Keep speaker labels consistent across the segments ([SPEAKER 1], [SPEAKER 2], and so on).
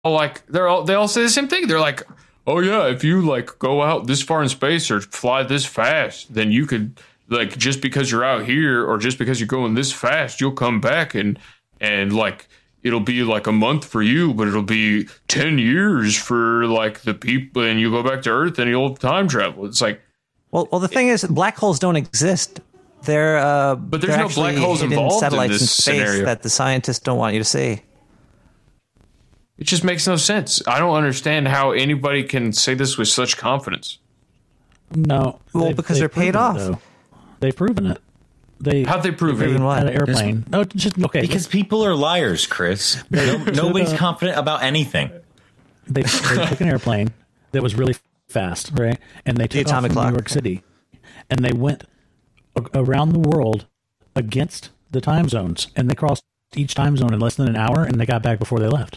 [SPEAKER 1] they all say the same thing. They're like, oh yeah, if you like go out this far in space or fly this fast, then you could like just because you're out here or just because you're going this fast, you'll come back and like it'll be like a month for you, but it'll be 10 years for like the people, and you go back to Earth and you'll time travel. It's like,
[SPEAKER 2] well, the thing is, black holes don't exist. They're
[SPEAKER 1] but there's no black holes involved
[SPEAKER 2] satellites
[SPEAKER 1] in this
[SPEAKER 2] space
[SPEAKER 1] scenario
[SPEAKER 2] that the scientists don't want you to see.
[SPEAKER 1] It just makes no sense. I don't understand how anybody can say this with such confidence.
[SPEAKER 3] No,
[SPEAKER 2] well, because they're paid off.
[SPEAKER 3] They've proven it.
[SPEAKER 1] How'd they prove it?
[SPEAKER 3] An airplane. No, just okay.
[SPEAKER 4] Because people are liars, Chris. Nobody's confident about anything.
[SPEAKER 3] They took an airplane that was really fast, right? And they took off from New York City, and they went around the world against the time zones, and they crossed each time zone in less than an hour, and they got back before they left.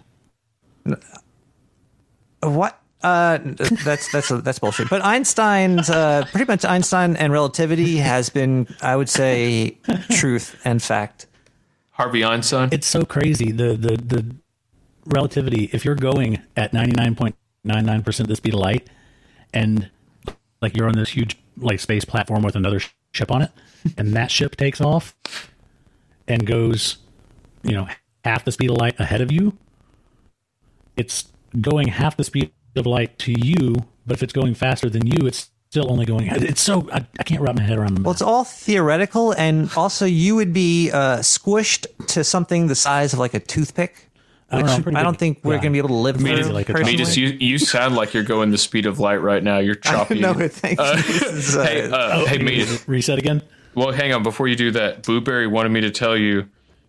[SPEAKER 2] What? That's bullshit. But Einstein's pretty much Einstein and relativity has been, I would say, truth and fact.
[SPEAKER 1] Harvey Einstein.
[SPEAKER 3] It's so crazy. The relativity. If you're going at 99.99% the speed of light, and like you're on this huge like space platform with another ship on it, and that ship takes off and goes, half the speed of light ahead of you. It's going half the speed of light to you, but if it's going faster than you, it's still only going. It's so I can't wrap my head around.
[SPEAKER 2] Well, it's all theoretical, and also you would be squished to something the size of like a toothpick. I don't think we're going to be able to live through.
[SPEAKER 1] Metis, you sound like you're going the speed of light right now. You're choppy.
[SPEAKER 2] No, thank you.
[SPEAKER 1] Hey, Metis.
[SPEAKER 3] Reset again?
[SPEAKER 1] Well, hang on. Before you do that, Blueberry wanted me to tell you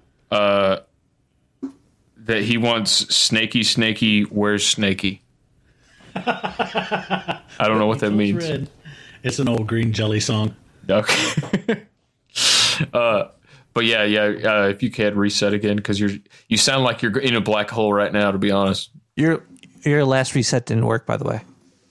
[SPEAKER 1] that he wants Snakey, where's Snakey? I don't know what that means.
[SPEAKER 3] Red. It's an old Green Jelly song.
[SPEAKER 1] Okay. But yeah, if you can reset again, because you sound like you're in a black hole right now, to be honest.
[SPEAKER 2] Your last reset didn't work, by the way.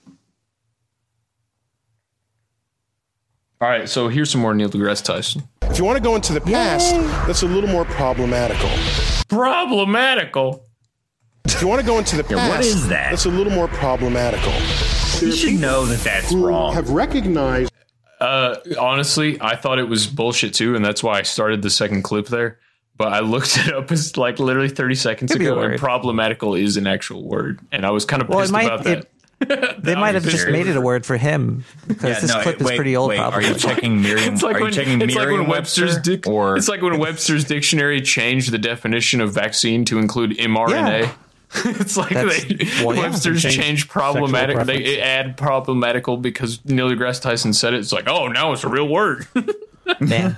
[SPEAKER 1] All right, so here's some more Neil deGrasse Tyson.
[SPEAKER 5] If you want to go into the past, that's a little more problematical.
[SPEAKER 1] Problematical?
[SPEAKER 5] If you want to go into the past,
[SPEAKER 4] what is that?
[SPEAKER 5] That's a little more problematical.
[SPEAKER 4] You should know that that's wrong.
[SPEAKER 5] Have recognized.
[SPEAKER 1] Honestly, I thought it was bullshit too, and that's why I started the second clip there. But I looked it up as like literally 30 seconds ago, and problematical is an actual word, and I was kind of pissed about that.
[SPEAKER 2] They might have just made it a word for him because this clip is pretty old. Probably.
[SPEAKER 4] Are you checking Merriam?
[SPEAKER 1] It's like when Webster's
[SPEAKER 4] it's
[SPEAKER 1] like when Webster's dictionary changed the definition of vaccine to include mRNA. Yeah. It's like Webster's changed problematic. They add problematical because Neil deGrasse Tyson said it. It's like, oh, now it's a real word.
[SPEAKER 2] Man.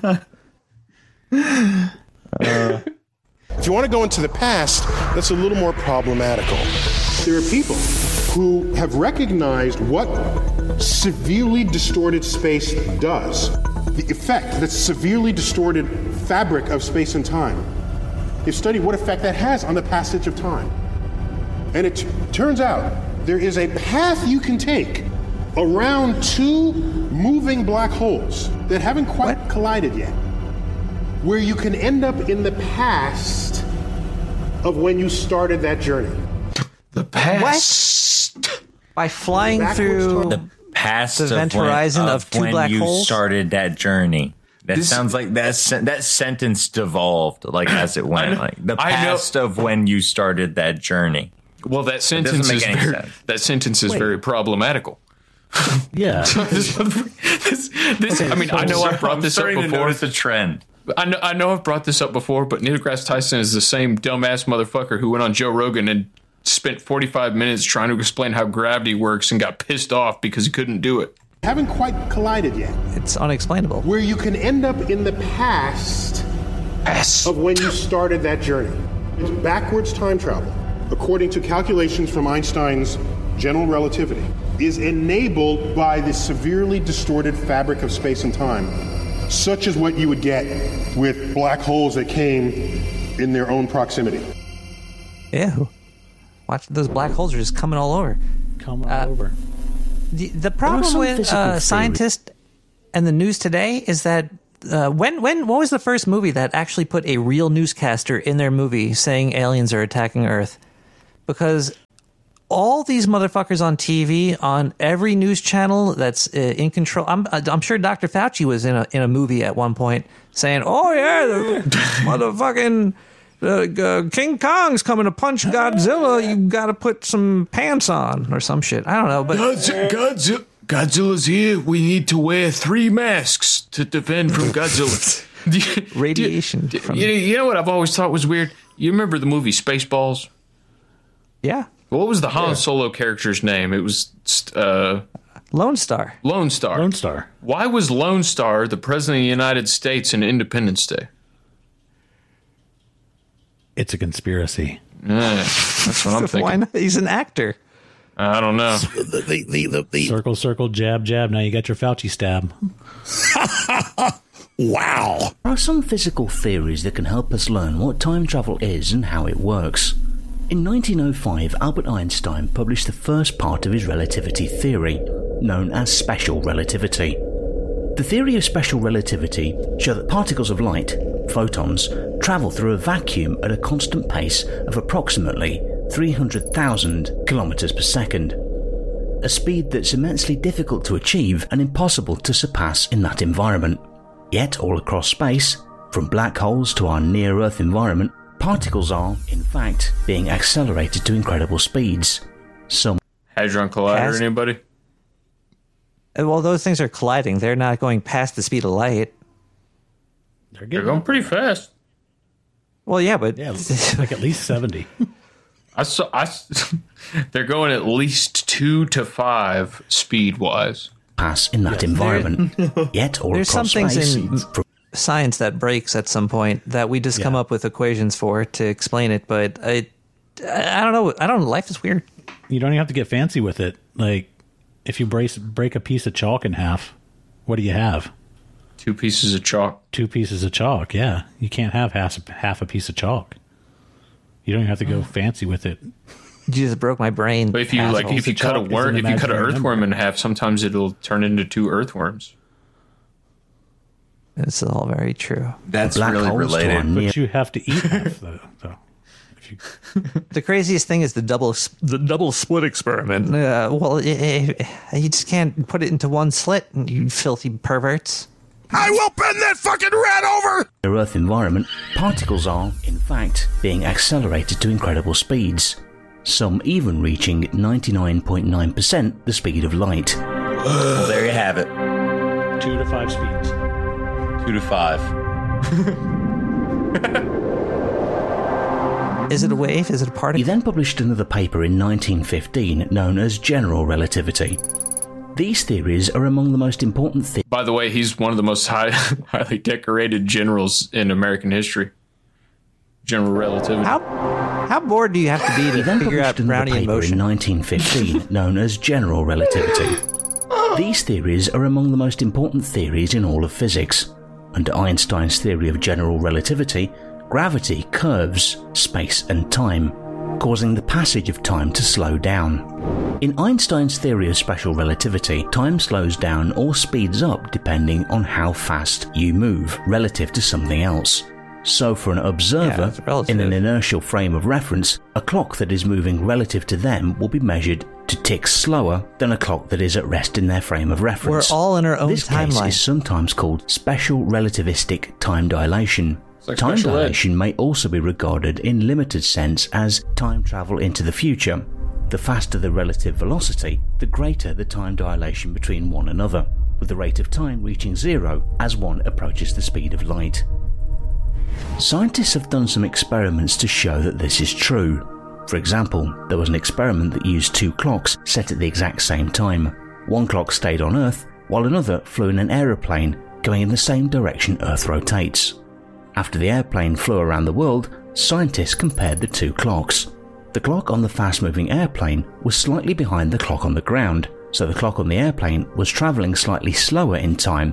[SPEAKER 5] If you want to go into the past, that's a little more problematical. There are people who have recognized what severely distorted space does. The effect that severely distorted fabric of space and time. They've studied what effect that has on the passage of time. And it turns out there is a path you can take around two moving black holes that haven't quite collided yet, where you can end up in the past of when you started that journey.
[SPEAKER 1] The past?
[SPEAKER 2] What? By flying through
[SPEAKER 4] the past
[SPEAKER 2] event horizon of two black holes?
[SPEAKER 4] When you started that journey. That sounds like that sentence devolved like as it went. Like the past of when you started that journey.
[SPEAKER 1] Well, that sentence is very problematical.
[SPEAKER 3] Yeah.
[SPEAKER 1] I mean, I know I've brought this up before.
[SPEAKER 4] It's a trend.
[SPEAKER 1] I know I've brought this up before, but Neil deGrasse Tyson is the same dumbass motherfucker who went on Joe Rogan and spent 45 minutes trying to explain how gravity works and got pissed off because he couldn't do it.
[SPEAKER 5] Haven't quite collided yet.
[SPEAKER 2] It's unexplainable.
[SPEAKER 5] Where you can end up in the past of when you started that journey. It's backwards time travel, according to calculations from Einstein's general relativity, is enabled by the severely distorted fabric of space and time, such as what you would get with black holes that came in their own proximity.
[SPEAKER 2] Ew. Watch, those black holes are just coming all over. The problem with scientists and the news today is that what was the first movie that actually put a real newscaster in their movie saying aliens are attacking Earth? because all these motherfuckers on TV, on every news channel that's in control. I'm sure Dr. Fauci was in a movie at one point saying, "Oh yeah, the motherfucking King Kong's coming to punch Godzilla. You got to put some pants on or some shit." I don't know, but
[SPEAKER 1] Godzilla's here. We need to wear 3 masks to defend from Godzilla.
[SPEAKER 2] Radiation.
[SPEAKER 1] You know what I've always thought was weird? You remember the movie Spaceballs?
[SPEAKER 2] Yeah.
[SPEAKER 1] What was the Han Solo character's name? It was
[SPEAKER 2] Lone Star.
[SPEAKER 1] Lone Star.
[SPEAKER 3] Lone Star.
[SPEAKER 1] Why was Lone Star the president of the United States in Independence Day?
[SPEAKER 3] It's a conspiracy.
[SPEAKER 1] That's what I'm thinking.
[SPEAKER 2] Why not? He's an actor.
[SPEAKER 1] I don't know.
[SPEAKER 3] Circle, circle, jab, jab. Now you got your Fauci stab.
[SPEAKER 6] Wow. There are some physical theories that can help us learn what time travel is and how it works. In 1905, Albert Einstein published the first part of his relativity theory, known as special relativity. The theory of special relativity showed that particles of light, photons, travel through a vacuum at a constant pace of approximately 300,000 kilometers per second, a speed that's immensely difficult to achieve and impossible to surpass in that environment. Yet all across space, from black holes to our near-Earth environment, particles are, in fact, being accelerated to incredible speeds. Some
[SPEAKER 1] Hadron Collider, anybody?
[SPEAKER 2] Well, those things are colliding. They're not going past the speed of light.
[SPEAKER 3] They're
[SPEAKER 1] going pretty fast.
[SPEAKER 2] Well, yeah, but
[SPEAKER 3] like at least 70.
[SPEAKER 1] They're going at least 2 to 5 speed-wise.
[SPEAKER 6] Pass in that environment. Yet all
[SPEAKER 2] there's some
[SPEAKER 6] across
[SPEAKER 2] things
[SPEAKER 6] space,
[SPEAKER 2] in science that breaks at some point that we just come up with equations for to explain it. But I don't know. Life is weird.
[SPEAKER 3] You don't even have to get fancy with it. Like, if you break a piece of chalk in half, what do you have?
[SPEAKER 1] 2 pieces of chalk.
[SPEAKER 3] 2 pieces of chalk, yeah. You can't have half a piece of chalk. You don't even have to go fancy with it.
[SPEAKER 2] You just broke my brain.
[SPEAKER 1] But if you cut a worm, if you cut an earthworm in half, sometimes it'll turn into 2 earthworms.
[SPEAKER 2] It's all very true.
[SPEAKER 4] That's really related.
[SPEAKER 3] But you have to eat half, though.
[SPEAKER 2] The craziest thing is the double split experiment. Well, you just can't put it into one slit, you filthy perverts.
[SPEAKER 6] I will bend that fucking rat over! The Earth environment, particles are, in fact, being accelerated to incredible speeds. Some even reaching 99.9% the speed of light.
[SPEAKER 4] Well, there you have it.
[SPEAKER 3] 2 to 5 speeds.
[SPEAKER 4] 2 to 5.
[SPEAKER 2] Is it a wave? Is it a particle?
[SPEAKER 6] He then published another paper in 1915 known as general relativity. These theories are among the most important things.
[SPEAKER 1] By the way, he's one of the most highly decorated generals in American history. General relativity.
[SPEAKER 2] How bored do you have to be to figure out Brownian motion?
[SPEAKER 6] In 1915 known as general relativity. These theories are among the most important theories in all of physics. Under Einstein's theory of general relativity, gravity curves space and time, causing the passage of time to slow down. In Einstein's theory of special relativity, time slows down or speeds up depending on how fast you move relative to something else. So for an observer in an inertial frame of reference, a clock that is moving relative to them will be measured to tick slower than a clock that is at rest in their frame of reference.
[SPEAKER 2] We're all in our own
[SPEAKER 6] this
[SPEAKER 2] timeline.
[SPEAKER 6] This case is sometimes called special relativistic time dilation. Time dilation may also be regarded in limited sense as time travel into the future. The faster the relative velocity, the greater the time dilation between one another, with the rate of time reaching 0 as one approaches the speed of light. Scientists have done some experiments to show that this is true. For example, there was an experiment that used 2 clocks set at the exact same time. One clock stayed on Earth, while another flew in an aeroplane going in the same direction Earth rotates. After the airplane flew around the world, scientists compared the 2 clocks. The clock on the fast-moving airplane was slightly behind the clock on the ground, so the clock on the airplane was travelling slightly slower in time.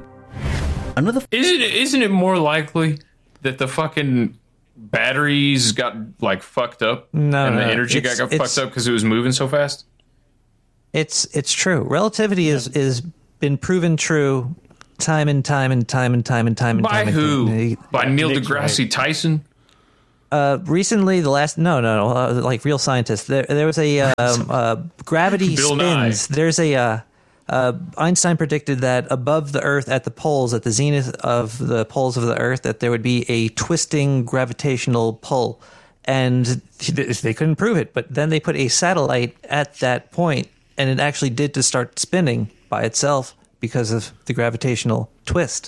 [SPEAKER 1] Isn't it more likely that the fucking batteries got fucked up?
[SPEAKER 2] No,
[SPEAKER 1] the energy got fucked up because it was moving so fast?
[SPEAKER 2] It's true. Relativity is been proven true time and time and time and time and time and time.
[SPEAKER 1] By who? By Neil deGrasse Tyson?
[SPEAKER 2] Recently, like real scientists, there was a gravity
[SPEAKER 1] Bill
[SPEAKER 2] spins.
[SPEAKER 1] Nye.
[SPEAKER 2] There's a Einstein predicted that above the Earth, at the poles, at the zenith of the poles of the Earth, that there would be a twisting gravitational pull, and they couldn't prove it. But then they put a satellite at that point, and it actually did to start spinning by itself because of the gravitational twist.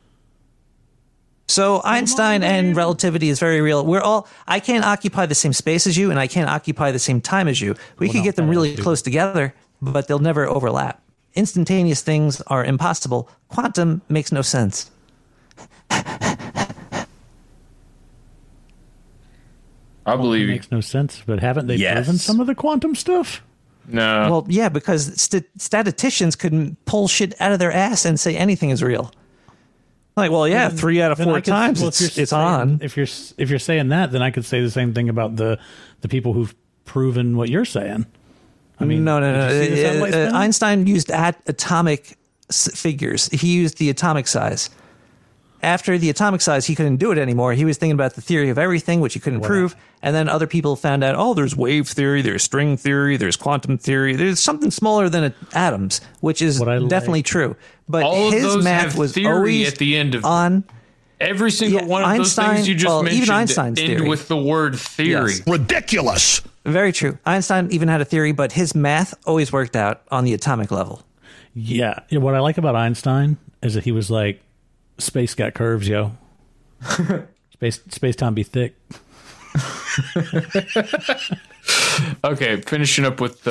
[SPEAKER 2] So Einstein and relativity is very real. I can't occupy the same space as you, and I can't occupy the same time as you. We could get them really close together, but they'll never overlap. Instantaneous things are impossible. Quantum makes no sense.
[SPEAKER 1] I believe
[SPEAKER 3] it makes no sense, but haven't they proven some of the quantum stuff?
[SPEAKER 1] No.
[SPEAKER 2] Well, yeah, because statisticians couldn't pull shit out of their ass and say anything is real. Like, well, yeah, 3 out of 4 times it's on.
[SPEAKER 3] If you're saying that, then I could say the same thing about the people who've proven what you're saying. I mean,
[SPEAKER 2] no. Einstein used atomic figures. He used the atomic size. After the atomic size, he couldn't do it anymore. He was thinking about the theory of everything, which he couldn't prove. And then other people found out, there's wave theory, there's string theory, there's quantum theory. There's something smaller than atoms, which is definitely true. But
[SPEAKER 1] all
[SPEAKER 2] his
[SPEAKER 1] of those
[SPEAKER 2] math
[SPEAKER 1] have
[SPEAKER 2] was
[SPEAKER 1] theory
[SPEAKER 2] always
[SPEAKER 1] at the end of
[SPEAKER 2] on.
[SPEAKER 1] Every single one of those things you just mentioned
[SPEAKER 2] even Einstein's
[SPEAKER 1] end
[SPEAKER 2] theory.
[SPEAKER 1] with the word theory.
[SPEAKER 2] Yes.
[SPEAKER 5] Ridiculous.
[SPEAKER 2] Very true. Einstein even had a theory, but his math always worked out on the atomic level.
[SPEAKER 3] Yeah. What I like about Einstein is that he was like, space got curves, yo. Space time be thick.
[SPEAKER 1] Okay, finishing up with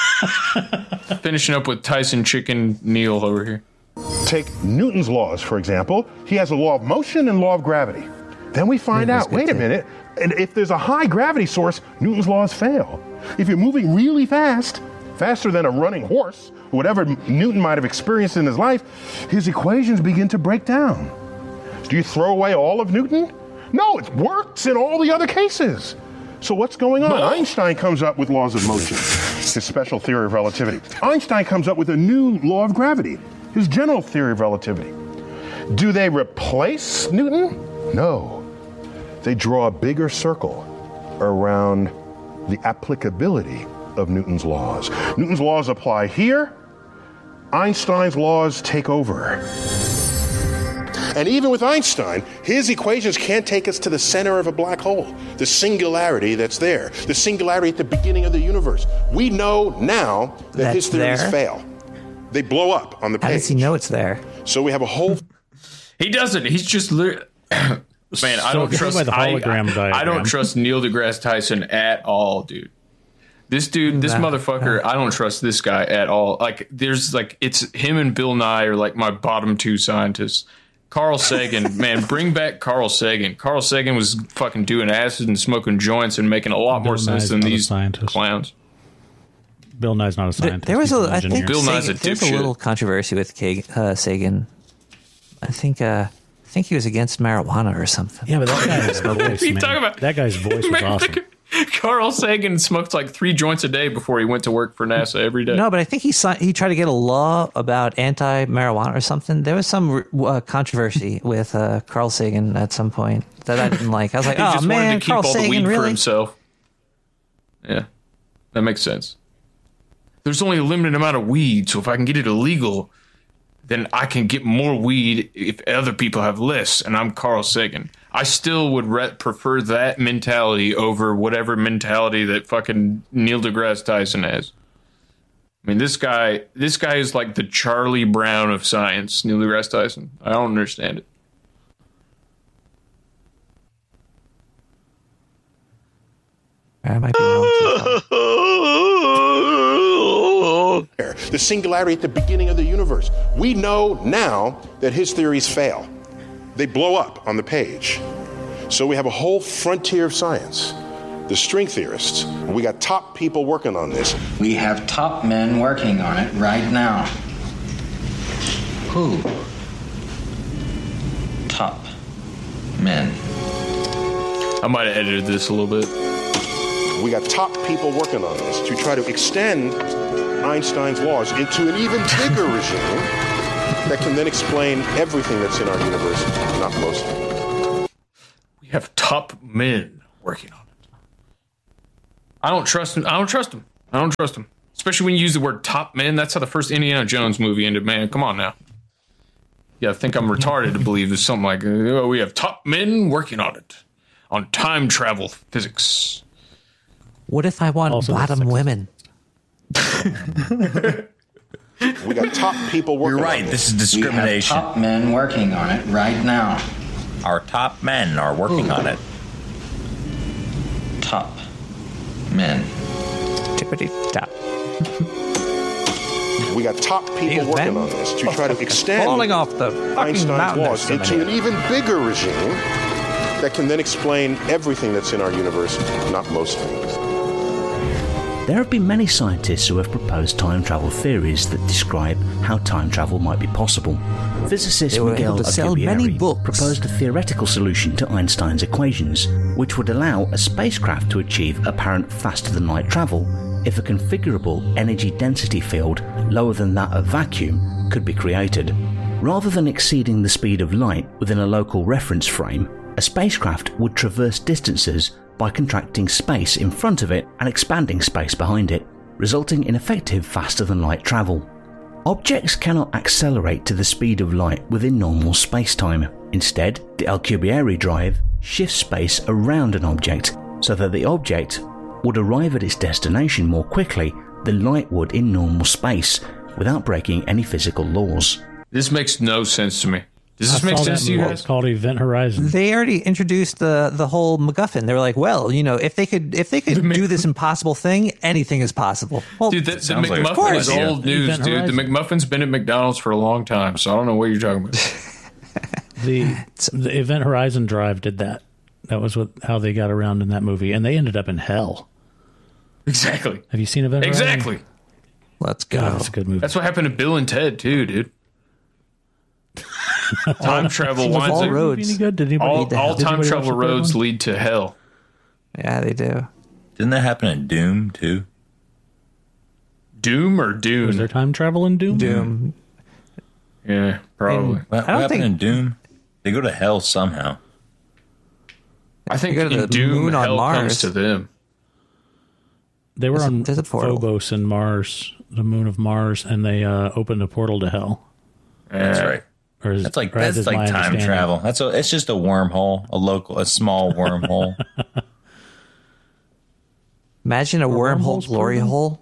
[SPEAKER 1] Tyson Chicken Neil over here.
[SPEAKER 5] Take Newton's laws, for example. He has a law of motion and law of gravity. Then we find out, wait a minute, and if there's a high gravity source, Newton's laws fail. If you're moving really fast, faster than a running horse, whatever Newton might have experienced in his life, his equations begin to break down. Do you throw away all of Newton? No, it works in all the other cases. So what's going on? Einstein comes up with laws of motion, his special theory of relativity. Einstein comes up with a new law of gravity, his general theory of relativity. Do they replace Newton? No. They draw a bigger circle around the applicability of Newton's laws. Newton's laws apply here. Einstein's laws take over. And even with Einstein, his equations can't take us to the center of a black hole, the singularity that's there, the singularity at the beginning of the universe. We know now that his theories fail. They blow up on the page.
[SPEAKER 2] How does he know it's there?
[SPEAKER 5] So we have a whole...
[SPEAKER 1] He doesn't. He's just... Man, I don't trust... I don't trust Neil deGrasse Tyson at all, dude. This dude, this motherfucker, I don't trust this guy at all. Like, it's him and Bill Nye are like my bottom 2 scientists. Carl Sagan, man, bring back Carl Sagan. Carl Sagan was fucking doing acid and smoking joints and making a lot more sense than these clowns.
[SPEAKER 3] Bill Nye's not a scientist.
[SPEAKER 2] There was I think
[SPEAKER 1] Bill Nye's
[SPEAKER 2] there's a little controversy with Sagan. I think he was against marijuana or something.
[SPEAKER 3] Yeah, but that guy's voice, man.
[SPEAKER 1] Talking about?
[SPEAKER 3] That guy's voice was awesome.
[SPEAKER 1] Carl Sagan smoked like 3 joints a day before he went to work for NASA every day.
[SPEAKER 2] No, but I think he tried to get a law about anti-marijuana or something. There was some controversy with Carl Sagan at some point that I didn't like. I was like,
[SPEAKER 1] he just wanted to keep
[SPEAKER 2] Carl
[SPEAKER 1] all
[SPEAKER 2] Sagan,
[SPEAKER 1] the weed
[SPEAKER 2] really?
[SPEAKER 1] for himself. Yeah, that makes sense. There's only a limited amount of weed, so if I can get it illegal, then I can get more weed if other people have less, and I'm Carl Sagan. I still would prefer that mentality over whatever mentality that fucking Neil deGrasse Tyson has. I mean, this guy is like the Charlie Brown of science, Neil deGrasse Tyson. I don't understand it.
[SPEAKER 2] I might be wrong.
[SPEAKER 5] The singularity at the beginning of the universe. We know now that his theories fail. They blow up on the page. So we have a whole frontier of science. The string theorists. We got top people working on this.
[SPEAKER 7] We have top men working on it right now. Who? Top men.
[SPEAKER 1] I might have edited this a little bit.
[SPEAKER 5] We got top people working on this to try to extend Einstein's laws into an even bigger regime that can then explain everything that's in our universe, not most of it.
[SPEAKER 1] We have top men working on it. I don't trust him. I don't trust him. Especially when you use the word top men. That's how the first Indiana Jones movie ended, man. Come on now. Yeah, I think I'm retarded to believe it's something like, oh, we have top men working on it. On time travel physics.
[SPEAKER 2] What if I want
[SPEAKER 3] Also
[SPEAKER 2] bottom women?
[SPEAKER 5] We got top people working.
[SPEAKER 4] You're right.
[SPEAKER 5] on
[SPEAKER 4] This is
[SPEAKER 7] We have
[SPEAKER 4] discrimination.
[SPEAKER 7] top men working on it right now.
[SPEAKER 4] Our top men are working on it.
[SPEAKER 7] Top men.
[SPEAKER 2] Tippity top.
[SPEAKER 5] We got top people
[SPEAKER 2] These
[SPEAKER 5] working
[SPEAKER 2] men
[SPEAKER 5] on this to try to extend
[SPEAKER 2] Falling off the fucking
[SPEAKER 5] Einstein's
[SPEAKER 2] mountain.
[SPEAKER 5] laws into an even bigger regime that can then explain everything that's in our universe, not most things.
[SPEAKER 6] There have been many scientists who have proposed time travel theories that describe how time travel might be possible. Physicist
[SPEAKER 2] They were
[SPEAKER 6] Miguel
[SPEAKER 2] able to sell many
[SPEAKER 6] Alcubierre
[SPEAKER 2] books.
[SPEAKER 6] proposed a theoretical solution to Einstein's equations, which would allow a spacecraft to achieve apparent faster-than-light travel if a configurable energy density field lower than that of vacuum could be created. Rather than exceeding the speed of light within a local reference frame, a spacecraft would traverse distances by contracting space in front of it and expanding space behind it, resulting in effective faster-than-light travel. Objects cannot accelerate to the speed of light within normal space-time. Instead, the Alcubierre drive shifts space around an object so that the object would arrive at its destination more quickly than light would in normal space without breaking any physical laws.
[SPEAKER 1] This makes no sense to me. Does this make sense to you guys?
[SPEAKER 3] It's called Event Horizon.
[SPEAKER 2] They already introduced the whole MacGuffin. They were like, well, you know, if they could do this impossible thing, anything is possible. Well,
[SPEAKER 1] Dude, the
[SPEAKER 4] Sounds like a
[SPEAKER 1] McMuffin is
[SPEAKER 4] cool idea.
[SPEAKER 1] old news,
[SPEAKER 3] Event
[SPEAKER 1] dude. The
[SPEAKER 3] Horizon.
[SPEAKER 1] McMuffin's been at McDonald's for a long time, so I don't know what you're talking about.
[SPEAKER 3] The Event Horizon drive did that. That was how they got around in that movie, and they ended up in hell.
[SPEAKER 1] Exactly.
[SPEAKER 3] Have you seen Event Horizon?
[SPEAKER 1] Exactly.
[SPEAKER 2] let's go.
[SPEAKER 3] God, that's a good movie.
[SPEAKER 1] That's what happened to Bill and Ted, too, dude. Time travel
[SPEAKER 2] all
[SPEAKER 1] winds up.
[SPEAKER 2] roads.
[SPEAKER 3] Any good? Did anybody
[SPEAKER 1] All
[SPEAKER 3] did
[SPEAKER 1] time
[SPEAKER 3] anybody watch
[SPEAKER 1] travel
[SPEAKER 3] the third
[SPEAKER 1] roads
[SPEAKER 3] one?
[SPEAKER 1] lead to hell.
[SPEAKER 2] Yeah, they do.
[SPEAKER 4] Didn't that happen in Doom too?
[SPEAKER 1] Doom or Dune?
[SPEAKER 3] Was there time travel in Doom?
[SPEAKER 2] Doom.
[SPEAKER 1] Yeah, probably.
[SPEAKER 4] What
[SPEAKER 2] don't
[SPEAKER 4] happened
[SPEAKER 2] think-
[SPEAKER 4] in Doom? They go to hell somehow.
[SPEAKER 1] I think
[SPEAKER 2] You go to
[SPEAKER 1] in
[SPEAKER 2] the
[SPEAKER 1] Doom,
[SPEAKER 2] moon on
[SPEAKER 1] hell
[SPEAKER 2] Mars.
[SPEAKER 1] comes to them.
[SPEAKER 3] They were on
[SPEAKER 2] there's a portal.
[SPEAKER 3] Phobos and Mars, the moon of Mars, and they opened a portal to hell.
[SPEAKER 4] That's right.
[SPEAKER 3] Or is,
[SPEAKER 4] That's like
[SPEAKER 3] or is my
[SPEAKER 4] time
[SPEAKER 3] understanding.
[SPEAKER 4] travel. It's just a wormhole, a small wormhole.
[SPEAKER 2] Imagine a wormhole
[SPEAKER 3] wormholes
[SPEAKER 2] glory
[SPEAKER 3] proven?
[SPEAKER 2] hole.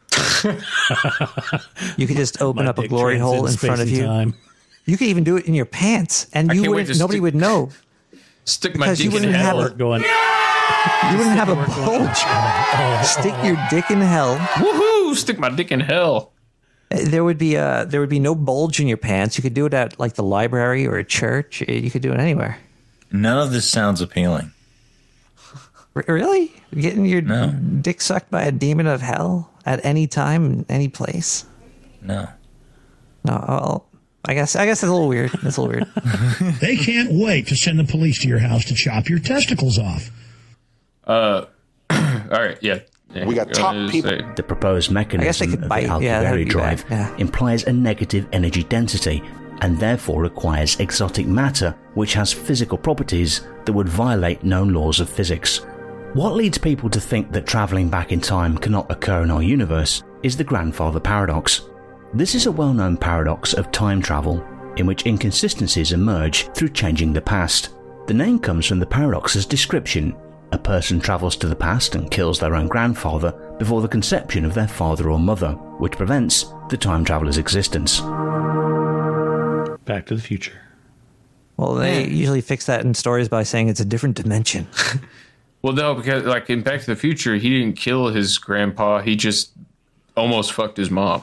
[SPEAKER 2] You could just open
[SPEAKER 3] My
[SPEAKER 2] up a
[SPEAKER 3] dick
[SPEAKER 2] glory hole in
[SPEAKER 3] transcends
[SPEAKER 2] front of
[SPEAKER 3] space and
[SPEAKER 2] you.
[SPEAKER 3] time.
[SPEAKER 2] You could even do it in your pants, and you
[SPEAKER 1] can't wait
[SPEAKER 2] wouldn't.
[SPEAKER 1] to
[SPEAKER 2] Nobody
[SPEAKER 1] stick-
[SPEAKER 2] would know.
[SPEAKER 1] Stick my
[SPEAKER 2] Because you
[SPEAKER 1] dick in
[SPEAKER 2] wouldn't have
[SPEAKER 1] hell.
[SPEAKER 2] a-
[SPEAKER 3] Going,
[SPEAKER 2] You wouldn't have a bulge. Stick your dick in hell.
[SPEAKER 1] Woohoo! Stick my dick in hell.
[SPEAKER 2] There would be no bulge in your pants. You could do it at like the library or a church. You could do it anywhere.
[SPEAKER 4] None of this sounds appealing.
[SPEAKER 2] Really? Getting your
[SPEAKER 4] No.
[SPEAKER 2] dick sucked by a demon of hell at any time, any place?
[SPEAKER 4] No.
[SPEAKER 2] No. Well, I guess it's a little weird. It's a little weird.
[SPEAKER 8] They can't wait to send the police to your house to chop your testicles off.
[SPEAKER 1] All right, yeah.
[SPEAKER 5] We got top people.
[SPEAKER 6] The proposed mechanism
[SPEAKER 2] could
[SPEAKER 6] of
[SPEAKER 2] bite.
[SPEAKER 6] the
[SPEAKER 2] Yeah, that'd
[SPEAKER 6] Alcubierre
[SPEAKER 2] be
[SPEAKER 6] drive
[SPEAKER 2] bad. Yeah.
[SPEAKER 6] implies a negative energy density and therefore requires exotic matter which has physical properties that would violate known laws of physics. What leads people to think that travelling back in time cannot occur in our universe is the grandfather paradox. This is a well-known paradox of time travel in which inconsistencies emerge through changing the past. The name comes from the paradox's description. A person travels to the past and kills their own grandfather before the conception of their father or mother, which prevents the time traveler's existence.
[SPEAKER 3] Back to the Future.
[SPEAKER 2] Well, they usually fix that in stories by saying it's a different dimension.
[SPEAKER 1] Well, no, because like in Back to the Future, he didn't kill his grandpa. He just almost fucked his mom.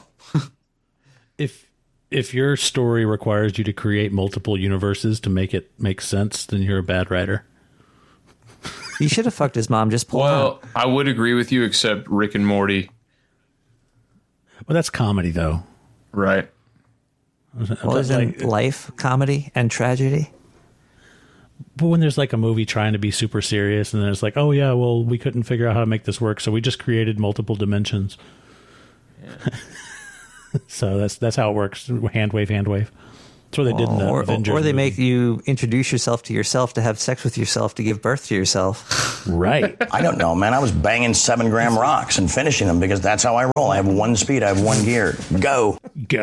[SPEAKER 3] If your story requires you to create multiple universes to make it make sense, then you're a bad writer.
[SPEAKER 2] He should have fucked his mom. Just pull out.
[SPEAKER 1] Well, I would agree with you, except Rick and Morty.
[SPEAKER 3] Well, that's comedy, though.
[SPEAKER 1] Right.
[SPEAKER 2] Well, isn't life comedy and tragedy?
[SPEAKER 3] But when there's like a movie trying to be super serious, and then it's like, oh yeah, well, we couldn't figure out how to make this work, so we just created multiple dimensions. Yeah. So that's how it works. Hand wave, hand wave. That's what they did in the Avengers
[SPEAKER 2] or they
[SPEAKER 3] movie.
[SPEAKER 2] make you introduce yourself to have sex with yourself to give birth to yourself.
[SPEAKER 3] Right.
[SPEAKER 9] I don't know, man. I was banging 7-gram rocks and finishing them because that's how I roll. I have one speed. I have one gear. Go.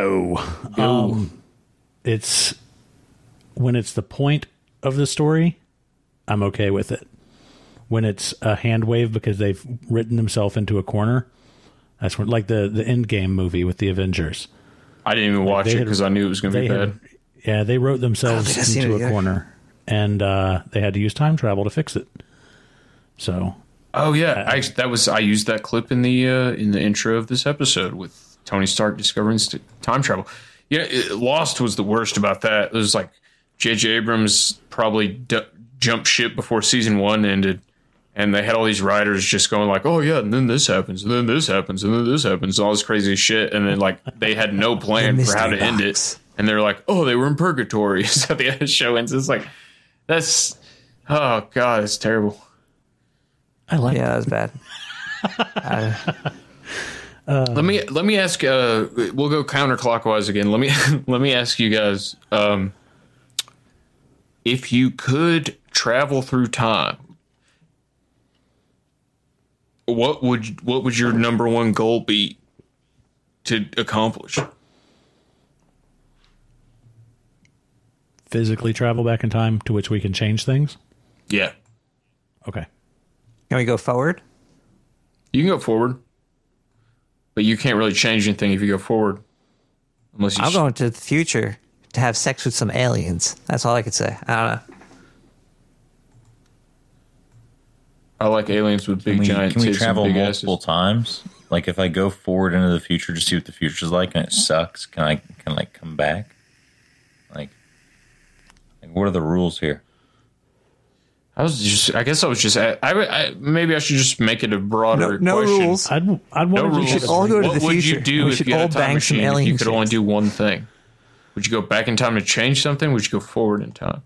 [SPEAKER 3] It's when it's the point of the story, I'm okay with it. When it's a hand wave because they've written themselves into a corner, that's when, like the Endgame movie with the Avengers.
[SPEAKER 1] I didn't even watch it because I knew it was going to be bad.
[SPEAKER 3] They wrote themselves into a corner, and they had to use time travel to fix it. So.
[SPEAKER 1] Oh yeah, I used that clip in the intro of this episode with Tony Stark discovering time travel. Yeah, Lost was the worst about that. It was like J.J. Abrams probably jumped ship before season 1 ended, and they had all these writers just going like, "Oh yeah, and then this happens, and then this happens, and then this happens," all this crazy shit, and then like they had no plan for how to end it, and they're like, "Oh, they were in purgatory," so the other show ends. It's like oh god, it's terrible.
[SPEAKER 2] That was bad.
[SPEAKER 1] Let me ask. We'll go counterclockwise again. Let me ask you guys. If you could travel through time, what would your number one goal be to accomplish?
[SPEAKER 3] Physically travel back in time to which we can change things?
[SPEAKER 1] Yeah.
[SPEAKER 3] Okay.
[SPEAKER 2] Can we go forward?
[SPEAKER 1] You can go forward, but you can't really change anything if you go forward. Unless you
[SPEAKER 2] I'm going to the future to have sex with some aliens. That's all I could say. I don't know.
[SPEAKER 1] I like aliens with big giant
[SPEAKER 4] Can we
[SPEAKER 1] tits
[SPEAKER 4] travel
[SPEAKER 1] and big
[SPEAKER 4] multiple
[SPEAKER 1] asses.
[SPEAKER 4] times? Like if I go forward into the future to see what the future's like and it sucks, can I come back? Like what are the rules here?
[SPEAKER 1] I guess I was just. Maybe I should just make it a broader
[SPEAKER 2] No
[SPEAKER 1] question.
[SPEAKER 2] rules.
[SPEAKER 3] I'd want
[SPEAKER 1] No
[SPEAKER 3] to
[SPEAKER 1] rules.
[SPEAKER 2] We should all go to the
[SPEAKER 1] What would
[SPEAKER 2] future.
[SPEAKER 1] you do
[SPEAKER 2] We
[SPEAKER 1] if
[SPEAKER 2] should
[SPEAKER 1] you had
[SPEAKER 2] all
[SPEAKER 1] a time
[SPEAKER 2] bang some
[SPEAKER 1] machine? If
[SPEAKER 2] alien
[SPEAKER 1] you could only
[SPEAKER 2] chicks.
[SPEAKER 1] do one thing, would you go back in time to change something? Would you go forward in time?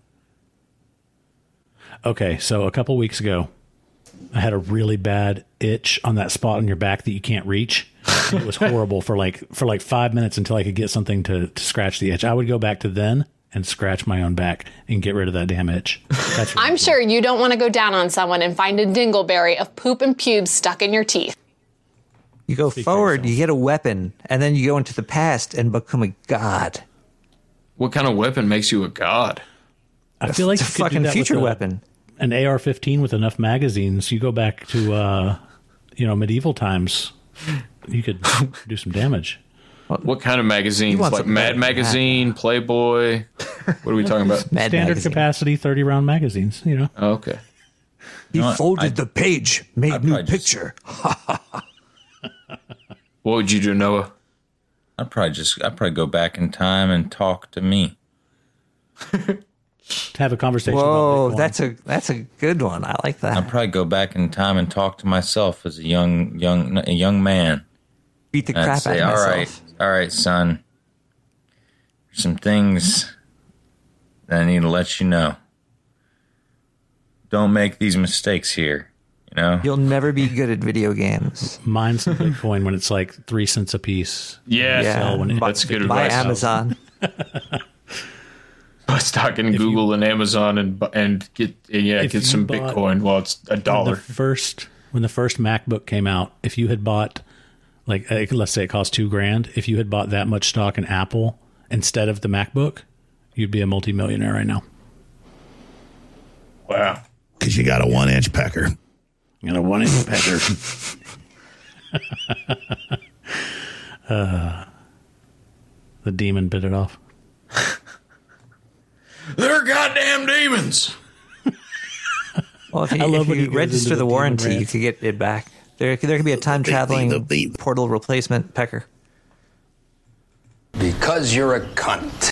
[SPEAKER 3] Okay, so a couple weeks ago, I had a really bad itch on that spot on your back that you can't reach. And it was horrible for like 5 minutes until I could get something to scratch the itch. I would go back to then and scratch my own back and get rid of that damn itch. That's what
[SPEAKER 10] I'm sure you don't want to go down on someone and find a dingleberry of poop and pubes stuck in your teeth.
[SPEAKER 2] You go forward, you get a weapon, and then you go into the past and become a god.
[SPEAKER 1] What kind of weapon makes you a god?
[SPEAKER 3] I feel like
[SPEAKER 2] It's a
[SPEAKER 3] you could do
[SPEAKER 2] fucking
[SPEAKER 3] that
[SPEAKER 2] future
[SPEAKER 3] with
[SPEAKER 2] weapon.
[SPEAKER 3] an AR-15 with enough magazines. You go back to medieval times. You could do some damage.
[SPEAKER 1] What kind of magazines?
[SPEAKER 2] want
[SPEAKER 1] Like
[SPEAKER 2] something
[SPEAKER 1] Mad
[SPEAKER 2] better than
[SPEAKER 1] Magazine, Playboy? What are we talking about?
[SPEAKER 2] Mad
[SPEAKER 3] Standard
[SPEAKER 2] magazine.
[SPEAKER 3] capacity 30-round magazines.
[SPEAKER 1] Oh, okay.
[SPEAKER 2] He
[SPEAKER 4] know what?
[SPEAKER 2] folded the page, made
[SPEAKER 4] I'd
[SPEAKER 2] new
[SPEAKER 4] probably just-
[SPEAKER 2] picture.
[SPEAKER 1] What would you do, Noah?
[SPEAKER 4] I'd probably go back in time and talk to me.
[SPEAKER 3] To have a conversation
[SPEAKER 2] Whoa,
[SPEAKER 3] about Bitcoin.
[SPEAKER 2] that's a good one. I like that.
[SPEAKER 4] I'd probably go back in time and talk to myself as a young man.
[SPEAKER 2] Beat the
[SPEAKER 4] And I'd
[SPEAKER 2] crap
[SPEAKER 4] say,
[SPEAKER 2] out of myself.
[SPEAKER 4] all right, son. There's some things that I need to let you know. Don't make these mistakes here. You know,
[SPEAKER 2] You'll never be good at video games.
[SPEAKER 3] Mine some Bitcoin when it's like 3 cents a piece.
[SPEAKER 1] Yeah,
[SPEAKER 2] Yeah.
[SPEAKER 1] that's good
[SPEAKER 2] Buy
[SPEAKER 1] advice.
[SPEAKER 2] Amazon.
[SPEAKER 1] Buy stock in Google and Amazon and get
[SPEAKER 3] you
[SPEAKER 1] some
[SPEAKER 3] bought-
[SPEAKER 1] Bitcoin while it's $1.
[SPEAKER 3] When the first MacBook came out, if you had bought, like, let's say it cost $2,000, if you had bought that much stock in Apple instead of the MacBook, you'd be a multimillionaire right now.
[SPEAKER 1] Wow.
[SPEAKER 8] Because you got a 1-inch pecker.
[SPEAKER 3] You got a 1-inch pecker. The demon bit it off.
[SPEAKER 1] They're goddamn demons.
[SPEAKER 2] Well, if
[SPEAKER 3] I love
[SPEAKER 2] if
[SPEAKER 3] when he
[SPEAKER 2] you
[SPEAKER 3] goes
[SPEAKER 2] register
[SPEAKER 3] into
[SPEAKER 2] the
[SPEAKER 3] the
[SPEAKER 2] warranty,
[SPEAKER 3] demon
[SPEAKER 2] you
[SPEAKER 3] rant.
[SPEAKER 2] could get it back. There could be a time traveling
[SPEAKER 8] beep.
[SPEAKER 2] portal replacement pecker.
[SPEAKER 9] Because you're a cunt.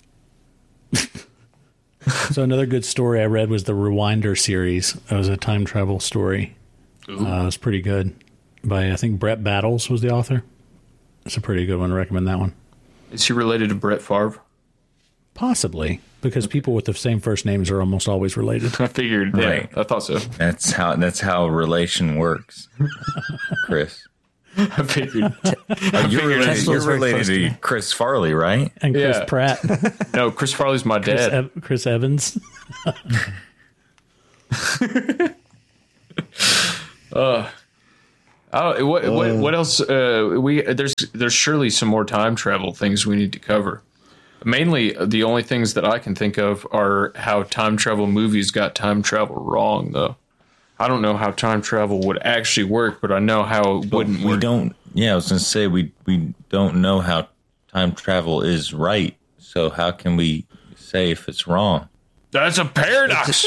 [SPEAKER 3] So another good story I read was the Rewinder series. It was a time travel story. It was pretty good. By, I think, Brett Battles was the author. It's a pretty good one. I recommend that one.
[SPEAKER 1] Is he related to Brett Favre?
[SPEAKER 3] Possibly, because people with the same first names are almost always related.
[SPEAKER 1] I figured. Yeah,
[SPEAKER 4] Right.
[SPEAKER 1] I thought so.
[SPEAKER 4] that's how relation works, Chris.
[SPEAKER 1] I figured.
[SPEAKER 4] You're
[SPEAKER 2] Tesla's very
[SPEAKER 4] related
[SPEAKER 2] close to
[SPEAKER 4] to
[SPEAKER 2] me.
[SPEAKER 4] Chris Farley, right?
[SPEAKER 3] And Chris
[SPEAKER 1] Yeah.
[SPEAKER 3] Pratt.
[SPEAKER 1] No, Chris Farley's my dad.
[SPEAKER 3] Chris Evans.
[SPEAKER 1] What else? There's surely some more time travel things we need to cover. Mainly, the only things that I can think of are how time travel movies got time travel wrong, though. I don't know how time travel would actually work, but I know how it wouldn't
[SPEAKER 4] We
[SPEAKER 1] work.
[SPEAKER 4] don't. Yeah, I was going to say we don't know how time travel is right. So how can we say if it's wrong?
[SPEAKER 1] That's a paradox.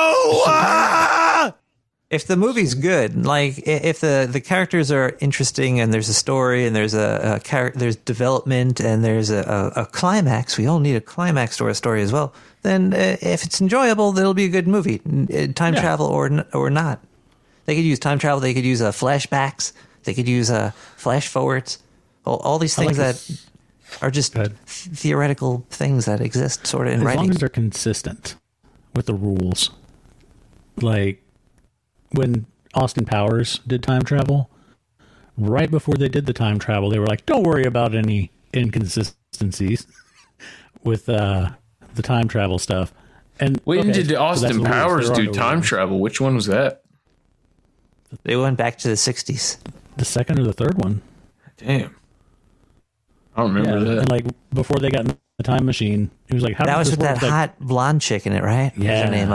[SPEAKER 2] If the movie's good, like if the characters are interesting and there's a story and there's there's development and there's a climax, we all need a climax to our story as well. Then if it's enjoyable, it'll be a good movie. Time travel or not. They could use time travel. They could use flashbacks. They could use flash forwards. All these things that are just theoretical things that exist sort of in
[SPEAKER 3] As
[SPEAKER 2] writing.
[SPEAKER 3] long as they're consistent with the rules. Like when Austin Powers did time travel, right before they did the time travel, they were like, don't worry about any inconsistencies with the time travel stuff. And
[SPEAKER 1] When did Austin Powers do time
[SPEAKER 3] travel?
[SPEAKER 1] travel? Which one was that?
[SPEAKER 2] They went back to the 60s.
[SPEAKER 3] The second or the third one.
[SPEAKER 1] Damn. I don't remember that.
[SPEAKER 3] And like before they got in the time machine, he was like, how
[SPEAKER 2] That
[SPEAKER 3] does
[SPEAKER 2] was
[SPEAKER 3] this
[SPEAKER 2] with
[SPEAKER 3] work?
[SPEAKER 2] that hot blonde chick in it, right? What was
[SPEAKER 3] Yeah.
[SPEAKER 2] her name?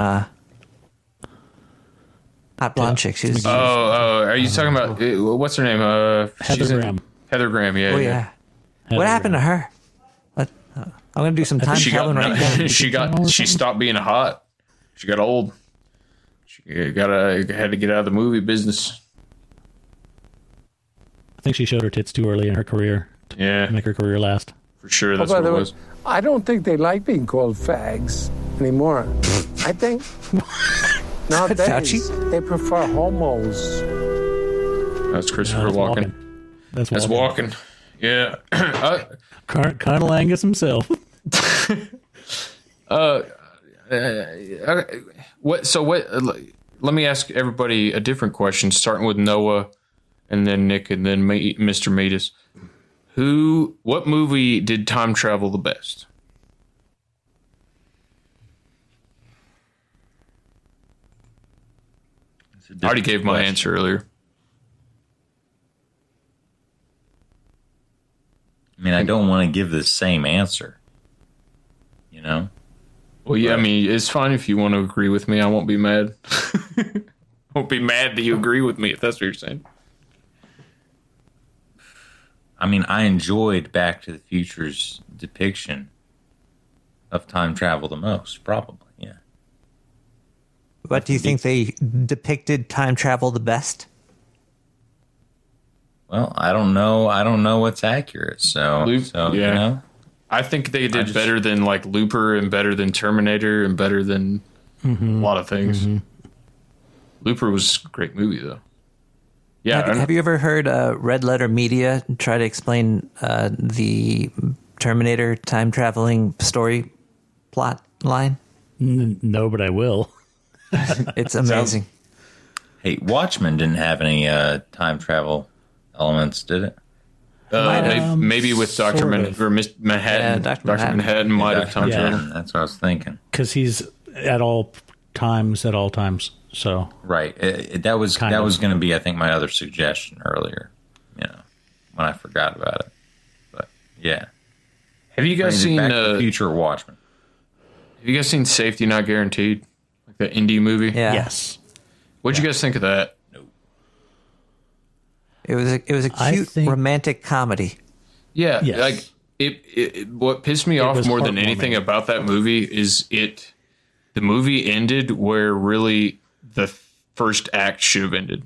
[SPEAKER 2] Hot blonde chick. She was.
[SPEAKER 1] Are you talking about what's her name?
[SPEAKER 3] Heather Graham.
[SPEAKER 1] Heather Graham. Yeah.
[SPEAKER 2] Oh yeah. What happened to her? What? I'm gonna do some time
[SPEAKER 1] She
[SPEAKER 2] traveling right now.
[SPEAKER 1] she stopped being hot. She got old. She had to get out of the movie business.
[SPEAKER 3] I think she showed her tits too early in her career
[SPEAKER 1] Yeah,
[SPEAKER 3] to make her career last.
[SPEAKER 1] for sure. That's
[SPEAKER 11] by
[SPEAKER 1] what
[SPEAKER 11] the
[SPEAKER 1] it
[SPEAKER 11] way,
[SPEAKER 1] was.
[SPEAKER 11] I don't think they like being called fags anymore. I think nowadays
[SPEAKER 2] Fauci?
[SPEAKER 11] they prefer homos.
[SPEAKER 1] That's Christopher
[SPEAKER 3] That's
[SPEAKER 1] Walken.
[SPEAKER 3] That's
[SPEAKER 1] That's
[SPEAKER 3] Walken.
[SPEAKER 1] Walken. Yeah.
[SPEAKER 3] Colonel Angus himself.
[SPEAKER 1] What? So what? Let me ask everybody a different question, starting with Noah, and then Nick, and then Mr. Meatus. What movie did time travel the best? I already gave my answer earlier.
[SPEAKER 4] I mean, I don't want to give the same answer. You know?
[SPEAKER 1] Well, yeah, I mean, it's fine if you want to agree with me. I won't be mad. I won't be mad that you agree with me, if that's what you're saying.
[SPEAKER 4] I mean, I enjoyed Back to the Future's depiction of time travel the most, probably, yeah.
[SPEAKER 2] What do you think they depicted time travel the best?
[SPEAKER 4] Well, I don't know. I don't know what's accurate, so you know.
[SPEAKER 1] I think they did better than like Looper and better than Terminator and better than a lot of things. Looper was a great movie, though. Yeah.
[SPEAKER 2] Have you ever heard Red Letter Media try to explain the Terminator time traveling story plot line?
[SPEAKER 3] No, but I will.
[SPEAKER 2] It's amazing.
[SPEAKER 4] Hey, Watchmen didn't have any time travel elements, did it?
[SPEAKER 1] Maybe with Dr. Manhattan.
[SPEAKER 2] Yeah, Dr.
[SPEAKER 1] Manhattan might have time travel.
[SPEAKER 4] That's what I was thinking.
[SPEAKER 3] Because he's at all times. So
[SPEAKER 4] right, that was going to be, I think, my other suggestion earlier. You know, when I forgot about it. But yeah,
[SPEAKER 1] Have you guys seen
[SPEAKER 4] Back to the Future Watchmen?
[SPEAKER 1] Have you guys seen Safety Not Guaranteed, like the indie movie?
[SPEAKER 2] Yeah.
[SPEAKER 3] yes,
[SPEAKER 1] What'd you guys think of that?
[SPEAKER 2] It was a cute romantic comedy.
[SPEAKER 1] Yeah,
[SPEAKER 3] Yes.
[SPEAKER 1] like it. What pissed me off
[SPEAKER 3] was
[SPEAKER 1] more than anything
[SPEAKER 3] heartwarming.
[SPEAKER 1] about that movie is the movie ended where really the first act should have ended.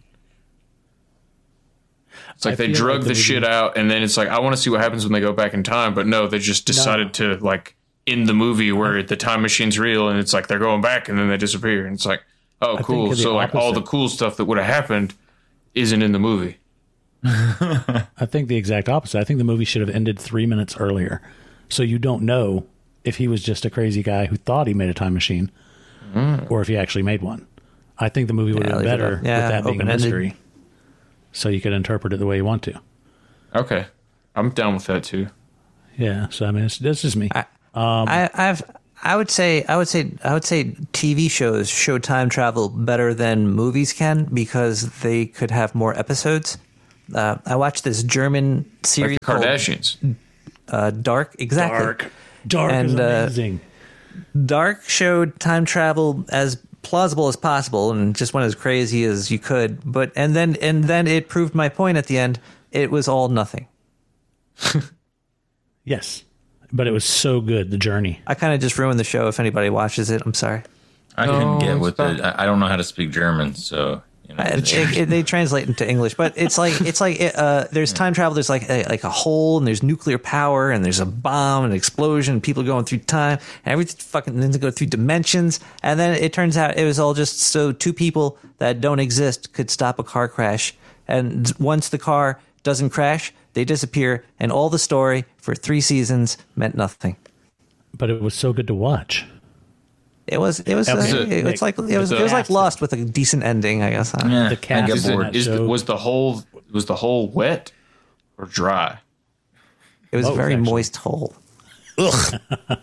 [SPEAKER 1] It's like
[SPEAKER 3] I
[SPEAKER 1] they
[SPEAKER 3] feel
[SPEAKER 1] drug
[SPEAKER 3] like
[SPEAKER 1] the
[SPEAKER 3] the
[SPEAKER 1] shit
[SPEAKER 3] movie-
[SPEAKER 1] out, and then it's like I want to see what happens when they go back in time, but no, they just decided to like end the movie where the time machine's real, and it's like they're going back, and then they disappear, and it's like, oh,
[SPEAKER 3] think
[SPEAKER 1] cool.
[SPEAKER 3] the
[SPEAKER 1] So like all the
[SPEAKER 3] opposite.
[SPEAKER 1] cool stuff that would have happened isn't in the movie.
[SPEAKER 3] I think the exact opposite. I think the movie should have ended 3 minutes earlier, so you don't know if he was just a crazy guy who thought he made a time machine, or if he actually made one. I think the movie would have been
[SPEAKER 2] leave it
[SPEAKER 3] better
[SPEAKER 2] up. Yeah,
[SPEAKER 3] with that being a
[SPEAKER 2] open-ended.
[SPEAKER 3] mystery. so you could interpret it the way you want to.
[SPEAKER 1] Okay, I'm down with that too.
[SPEAKER 3] Yeah, so I mean, that's just me.
[SPEAKER 2] I would say TV shows show time travel better than movies can because they could have more episodes. I watched this German series
[SPEAKER 1] like the Kardashians.
[SPEAKER 2] Dark, exactly.
[SPEAKER 3] Dark is amazing.
[SPEAKER 2] Dark showed time travel as plausible as possible and just went as crazy as you could. But and then it proved my point at the end. It was all nothing.
[SPEAKER 3] Yes, but it was so good. The journey.
[SPEAKER 2] I kind of just ruined the show. If anybody watches it, I'm sorry.
[SPEAKER 4] I couldn't get with it. I don't know how to speak German, so.
[SPEAKER 2] They translate into English, but it's like there's time travel. There's like a hole, and there's nuclear power, and there's a bomb, and an explosion, and people going through time, and everything fucking then to go through dimensions, and then it turns out it was all just so two people that don't exist could stop a car crash, and once the car doesn't crash, they disappear, and all the story for 3 seasons meant nothing.
[SPEAKER 3] But it was so good to watch.
[SPEAKER 2] It was like Lost with a decent ending, I guess.
[SPEAKER 3] The cast
[SPEAKER 1] was the hole wet or dry?
[SPEAKER 2] It was a very moist hole.
[SPEAKER 3] Ugh.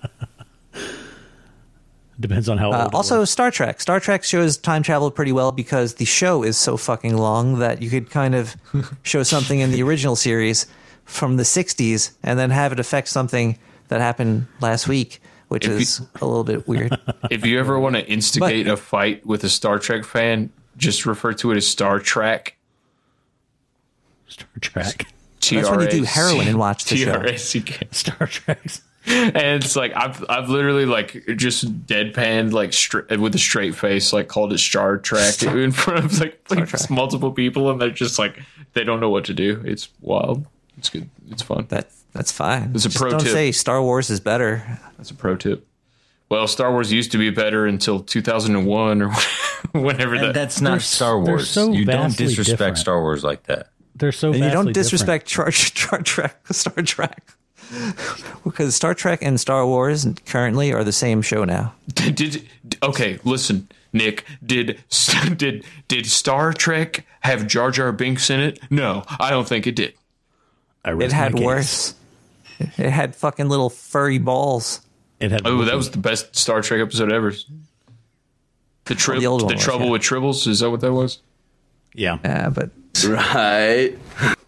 [SPEAKER 3] Depends on how old
[SPEAKER 2] also, Star Trek. Star Trek shows time travel pretty well because the show is so fucking long that you could kind of show something in the original series from the 60s and then have it affect something that happened last week, which is a little bit weird.
[SPEAKER 1] If you ever want to instigate a fight with a Star Trek fan, just refer to it as Star Trek.
[SPEAKER 3] Star Trek.
[SPEAKER 2] That's when you do heroin and watch the show.
[SPEAKER 3] Star Trek.
[SPEAKER 1] And it's like I've literally like just deadpanned like with a straight face like called it Star Trek in front of like multiple people, and they're just like they don't know what to do. It's wild. It's good. It's fun.
[SPEAKER 2] That's fine.
[SPEAKER 1] It's a pro
[SPEAKER 2] tip. Don't say Star Wars is better.
[SPEAKER 1] That's a pro tip. Well, Star Wars used to be better until 2001 or whenever that.
[SPEAKER 4] That's not Star Wars.
[SPEAKER 3] So
[SPEAKER 4] you don't disrespect
[SPEAKER 3] different.
[SPEAKER 4] Star Wars like that.
[SPEAKER 3] They're so
[SPEAKER 2] and you don't
[SPEAKER 3] disrespect
[SPEAKER 2] Star Trek. Because Star Trek and Star Wars currently are the same show now.
[SPEAKER 1] Okay, listen, Nick. Did Star Trek have Jar Jar Binks in it? No, I don't think it did.
[SPEAKER 2] It had worse. It had fucking little furry balls.
[SPEAKER 3] It had.
[SPEAKER 1] Oh, that was the best Star Trek episode ever. The Trouble with Tribbles. Is that what that was?
[SPEAKER 3] Yeah.
[SPEAKER 2] Yeah, but
[SPEAKER 12] right.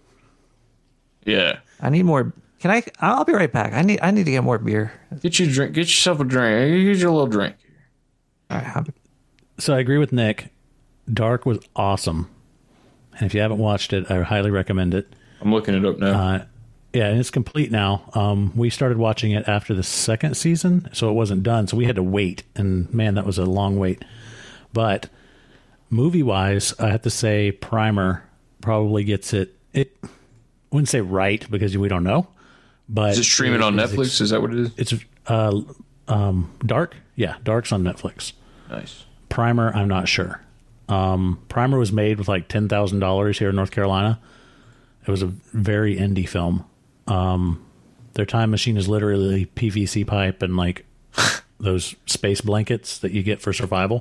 [SPEAKER 1] Yeah.
[SPEAKER 2] I need more. Can I? I'll be right back. I need to get more beer.
[SPEAKER 1] Get yourself a drink. Get your little drink.
[SPEAKER 2] All right.
[SPEAKER 3] So I agree with Nick. Dark was awesome, and if you haven't watched it, I highly recommend it.
[SPEAKER 1] I'm looking it up now.
[SPEAKER 3] Yeah, and it's complete now. We started watching it after the 2nd season, so it wasn't done. So we had to wait, and man, that was a long wait. But movie-wise, I have to say Primer probably gets it. I wouldn't say right because we don't know. But
[SPEAKER 1] is it streaming on Netflix? Is that what it is?
[SPEAKER 3] It's Dark. Yeah, Dark's on Netflix.
[SPEAKER 1] Nice.
[SPEAKER 3] Primer, I'm not sure. Primer was made with like $10,000 here in North Carolina. It was a very indie film. Their time machine is literally PVC pipe and like those space blankets that you get for survival.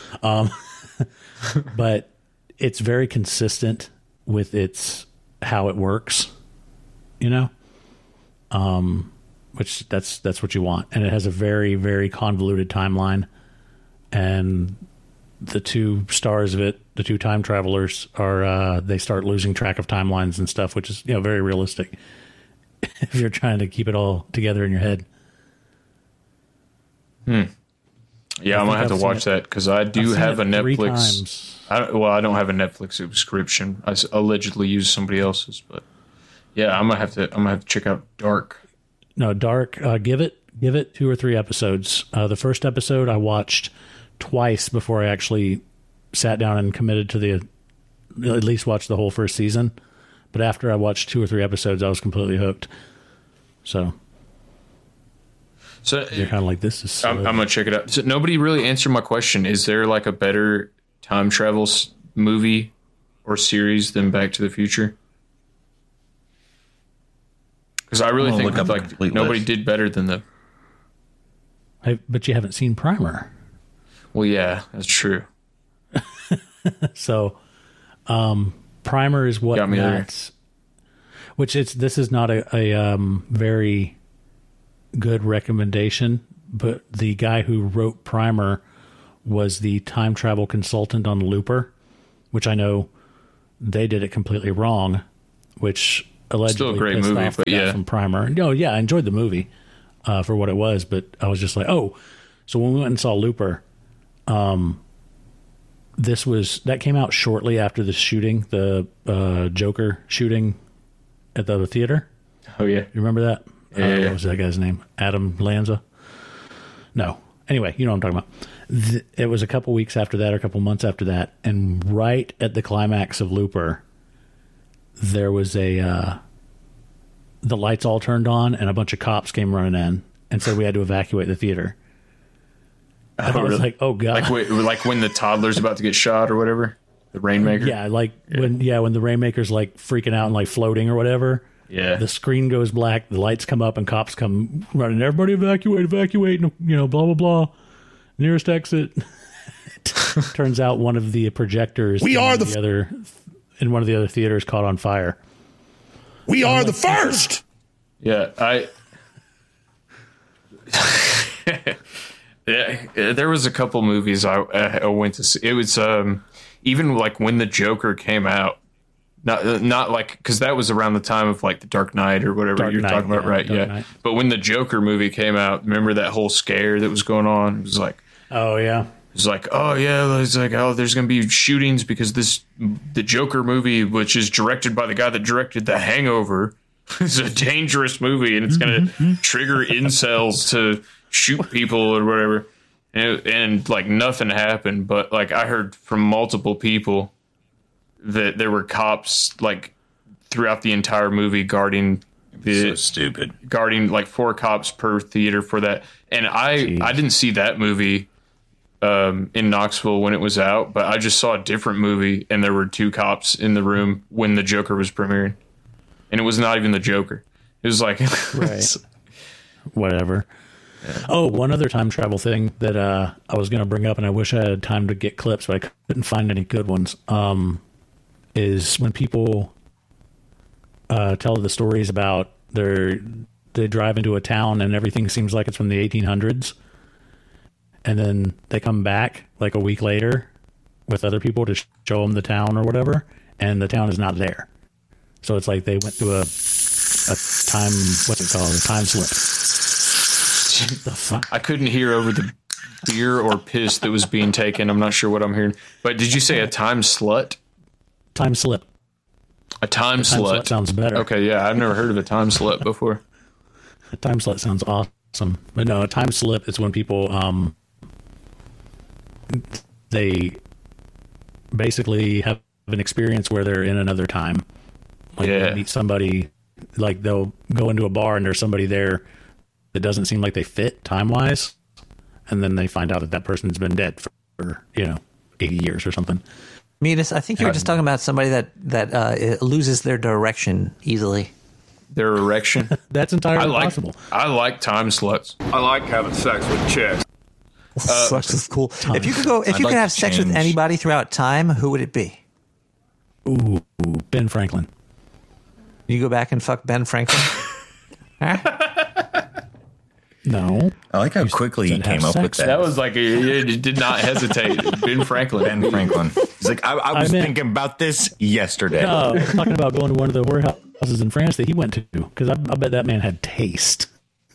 [SPEAKER 3] But it's very consistent with how it works, you know? Which that's what you want. And it has a very, very convoluted timeline. And the 2 stars of it, the 2 time travelers, are they start losing track of timelines and stuff, which is very realistic if you're trying to keep it all together in your head.
[SPEAKER 1] Yeah, I'm gonna have to watch that because I do have a Netflix. I don't have a Netflix subscription. I allegedly use somebody else's, but yeah, I'm gonna have to check out Dark.
[SPEAKER 3] No, Dark. Give it 2 or 3 episodes. The first episode I watched twice before I actually sat down and committed to at least watch the whole first season. But after I watched 2 or 3 episodes, I was completely hooked. So you're kind of like, this is.
[SPEAKER 1] I'm gonna check it out. So nobody really answered my question. Is there like a better time travel movie or series than Back to the Future? Because I really think like nobody did better than them.
[SPEAKER 3] But you haven't seen Primer.
[SPEAKER 1] Well, yeah, that's true.
[SPEAKER 3] So, Primer is what
[SPEAKER 1] got me there.
[SPEAKER 3] This is not a very good recommendation, but the guy who wrote Primer was the time travel consultant on Looper, which I know they did it completely wrong, which allegedly
[SPEAKER 1] still a great
[SPEAKER 3] pissed
[SPEAKER 1] movie,
[SPEAKER 3] off the
[SPEAKER 1] but
[SPEAKER 3] guy
[SPEAKER 1] yeah.
[SPEAKER 3] from Primer. No, yeah, I enjoyed the movie for what it was, but I was just like, oh, so when we went and saw Looper, that came out shortly after the shooting, the Joker shooting at the theater.
[SPEAKER 1] Oh yeah,
[SPEAKER 3] you remember that?
[SPEAKER 1] Yeah.
[SPEAKER 3] What was that guy's name? Adam Lanza? No. Anyway, you know what I'm talking about. It was a couple weeks after that, or a couple months after that, and right at the climax of Looper, there was the lights all turned on, and a bunch of cops came running in, and said we had to evacuate the theater. And I was
[SPEAKER 1] really?
[SPEAKER 3] like, oh god!
[SPEAKER 1] Like when the toddler's about to get shot or whatever, the Rainmaker.
[SPEAKER 3] Yeah, when the Rainmaker's like freaking out and like floating or whatever.
[SPEAKER 1] Yeah.
[SPEAKER 3] The screen goes black, the lights come up, and cops come running. Everybody evacuate, and blah blah blah. Nearest exit. Turns out one of the projectors in one of the other theaters caught on fire.
[SPEAKER 8] We are the first.
[SPEAKER 1] Yeah, yeah, there was a couple movies I went to see. It was even like when the Joker came out. Not like, because that was around the time of like the Dark Knight or whatever you're talking about, right? Yeah.
[SPEAKER 3] Knight.
[SPEAKER 1] But when the Joker movie came out, remember that whole scare that was going on? It was like,
[SPEAKER 3] oh yeah,
[SPEAKER 1] it was like, oh yeah, it's like, oh, there's gonna be shootings because the Joker movie, which is directed by the guy that directed The Hangover, is a dangerous movie and it's gonna trigger incels to shoot people or whatever. And like nothing happened, but like I heard from multiple people that there were cops like throughout the entire movie guarding like 4 cops per theater for that. And I didn't see that movie in Knoxville when it was out, but I just saw a different movie and there were 2 cops in the room when the Joker was premiering, and it was not even the Joker. It was like
[SPEAKER 3] right. Whatever. Yeah. Oh, one other time travel thing that I was going to bring up, and I wish I had time to get clips, but I couldn't find any good ones. Is when people tell the stories about they drive into a town and everything seems like it's from the 1800s, and then they come back like a week later with other people to show them the town or whatever, and the town is not there. So it's like they went through a time, what's it called, a time slip. The fuck?
[SPEAKER 1] I couldn't hear over the beer or piss that was being taken. I'm not sure what I'm hearing. But did you say a time slut?
[SPEAKER 3] Time slip.
[SPEAKER 1] A time slut
[SPEAKER 3] sounds better.
[SPEAKER 1] Okay, yeah, I've never heard of a time slut before.
[SPEAKER 3] A time slut sounds awesome. But no, a time slip is when people they basically have an experience where they're in another time. Like they meet somebody, like they'll go into a bar and there's somebody there that doesn't seem like they fit time-wise, and then they find out that person's been dead for 80 years or something.
[SPEAKER 2] Midas, I think you were just talking about somebody that loses their direction easily.
[SPEAKER 1] Their erection?
[SPEAKER 3] That's entirely possible.
[SPEAKER 1] I like time sluts.
[SPEAKER 12] I like having sex with chicks.
[SPEAKER 2] Sex is cool. If you could have sex with anybody throughout time, who would it be?
[SPEAKER 3] Ooh, Ben Franklin.
[SPEAKER 2] You go back and fuck Ben Franklin? Huh?
[SPEAKER 3] No.
[SPEAKER 4] I like how quickly he came up with that.
[SPEAKER 1] That was like, he did not hesitate. Ben Franklin.
[SPEAKER 4] Ben Franklin. He's like, I was thinking about this yesterday.
[SPEAKER 3] No, I was talking about going to one of the whorehouses in France that he went to, because I bet that man had taste.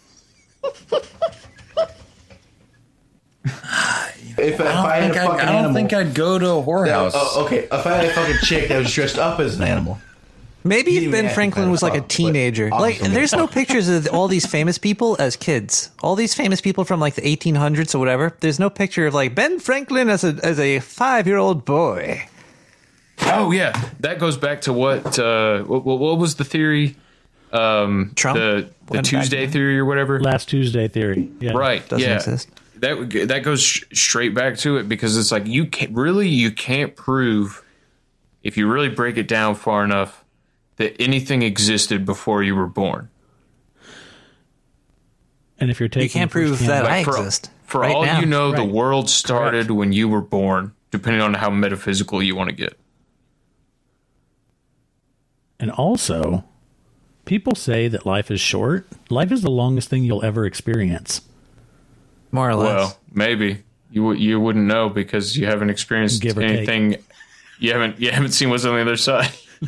[SPEAKER 4] I don't think I'd go to a whorehouse.
[SPEAKER 6] Okay, if I had a fucking chick that was dressed up as an animal.
[SPEAKER 2] Maybe if Ben Franklin was like a teenager. Like, there's no pictures of all these famous people as kids. All these famous people from like the 1800s or whatever. There's no picture of like Ben Franklin as a 5-year-old boy.
[SPEAKER 1] Oh yeah, that goes back to what was the theory?
[SPEAKER 2] Trump,
[SPEAKER 1] the Tuesday theory or whatever.
[SPEAKER 3] Last Tuesday theory. Yeah.
[SPEAKER 1] Right.
[SPEAKER 2] Doesn't exist.
[SPEAKER 1] That goes straight back to it, because it's like you can't prove, if you really break it down far enough, that anything existed before you were born.
[SPEAKER 3] And if you're taking,
[SPEAKER 2] you can't prove that I exist.
[SPEAKER 1] For
[SPEAKER 2] right
[SPEAKER 1] all
[SPEAKER 2] now.
[SPEAKER 1] you know, the world started when you were born, depending on how metaphysical you want to get.
[SPEAKER 3] And also, people say that life is short. Life is the longest thing you'll ever experience.
[SPEAKER 2] More or less.
[SPEAKER 1] Well, maybe you wouldn't know because you haven't experienced anything. Take. You haven't seen what's on the other side.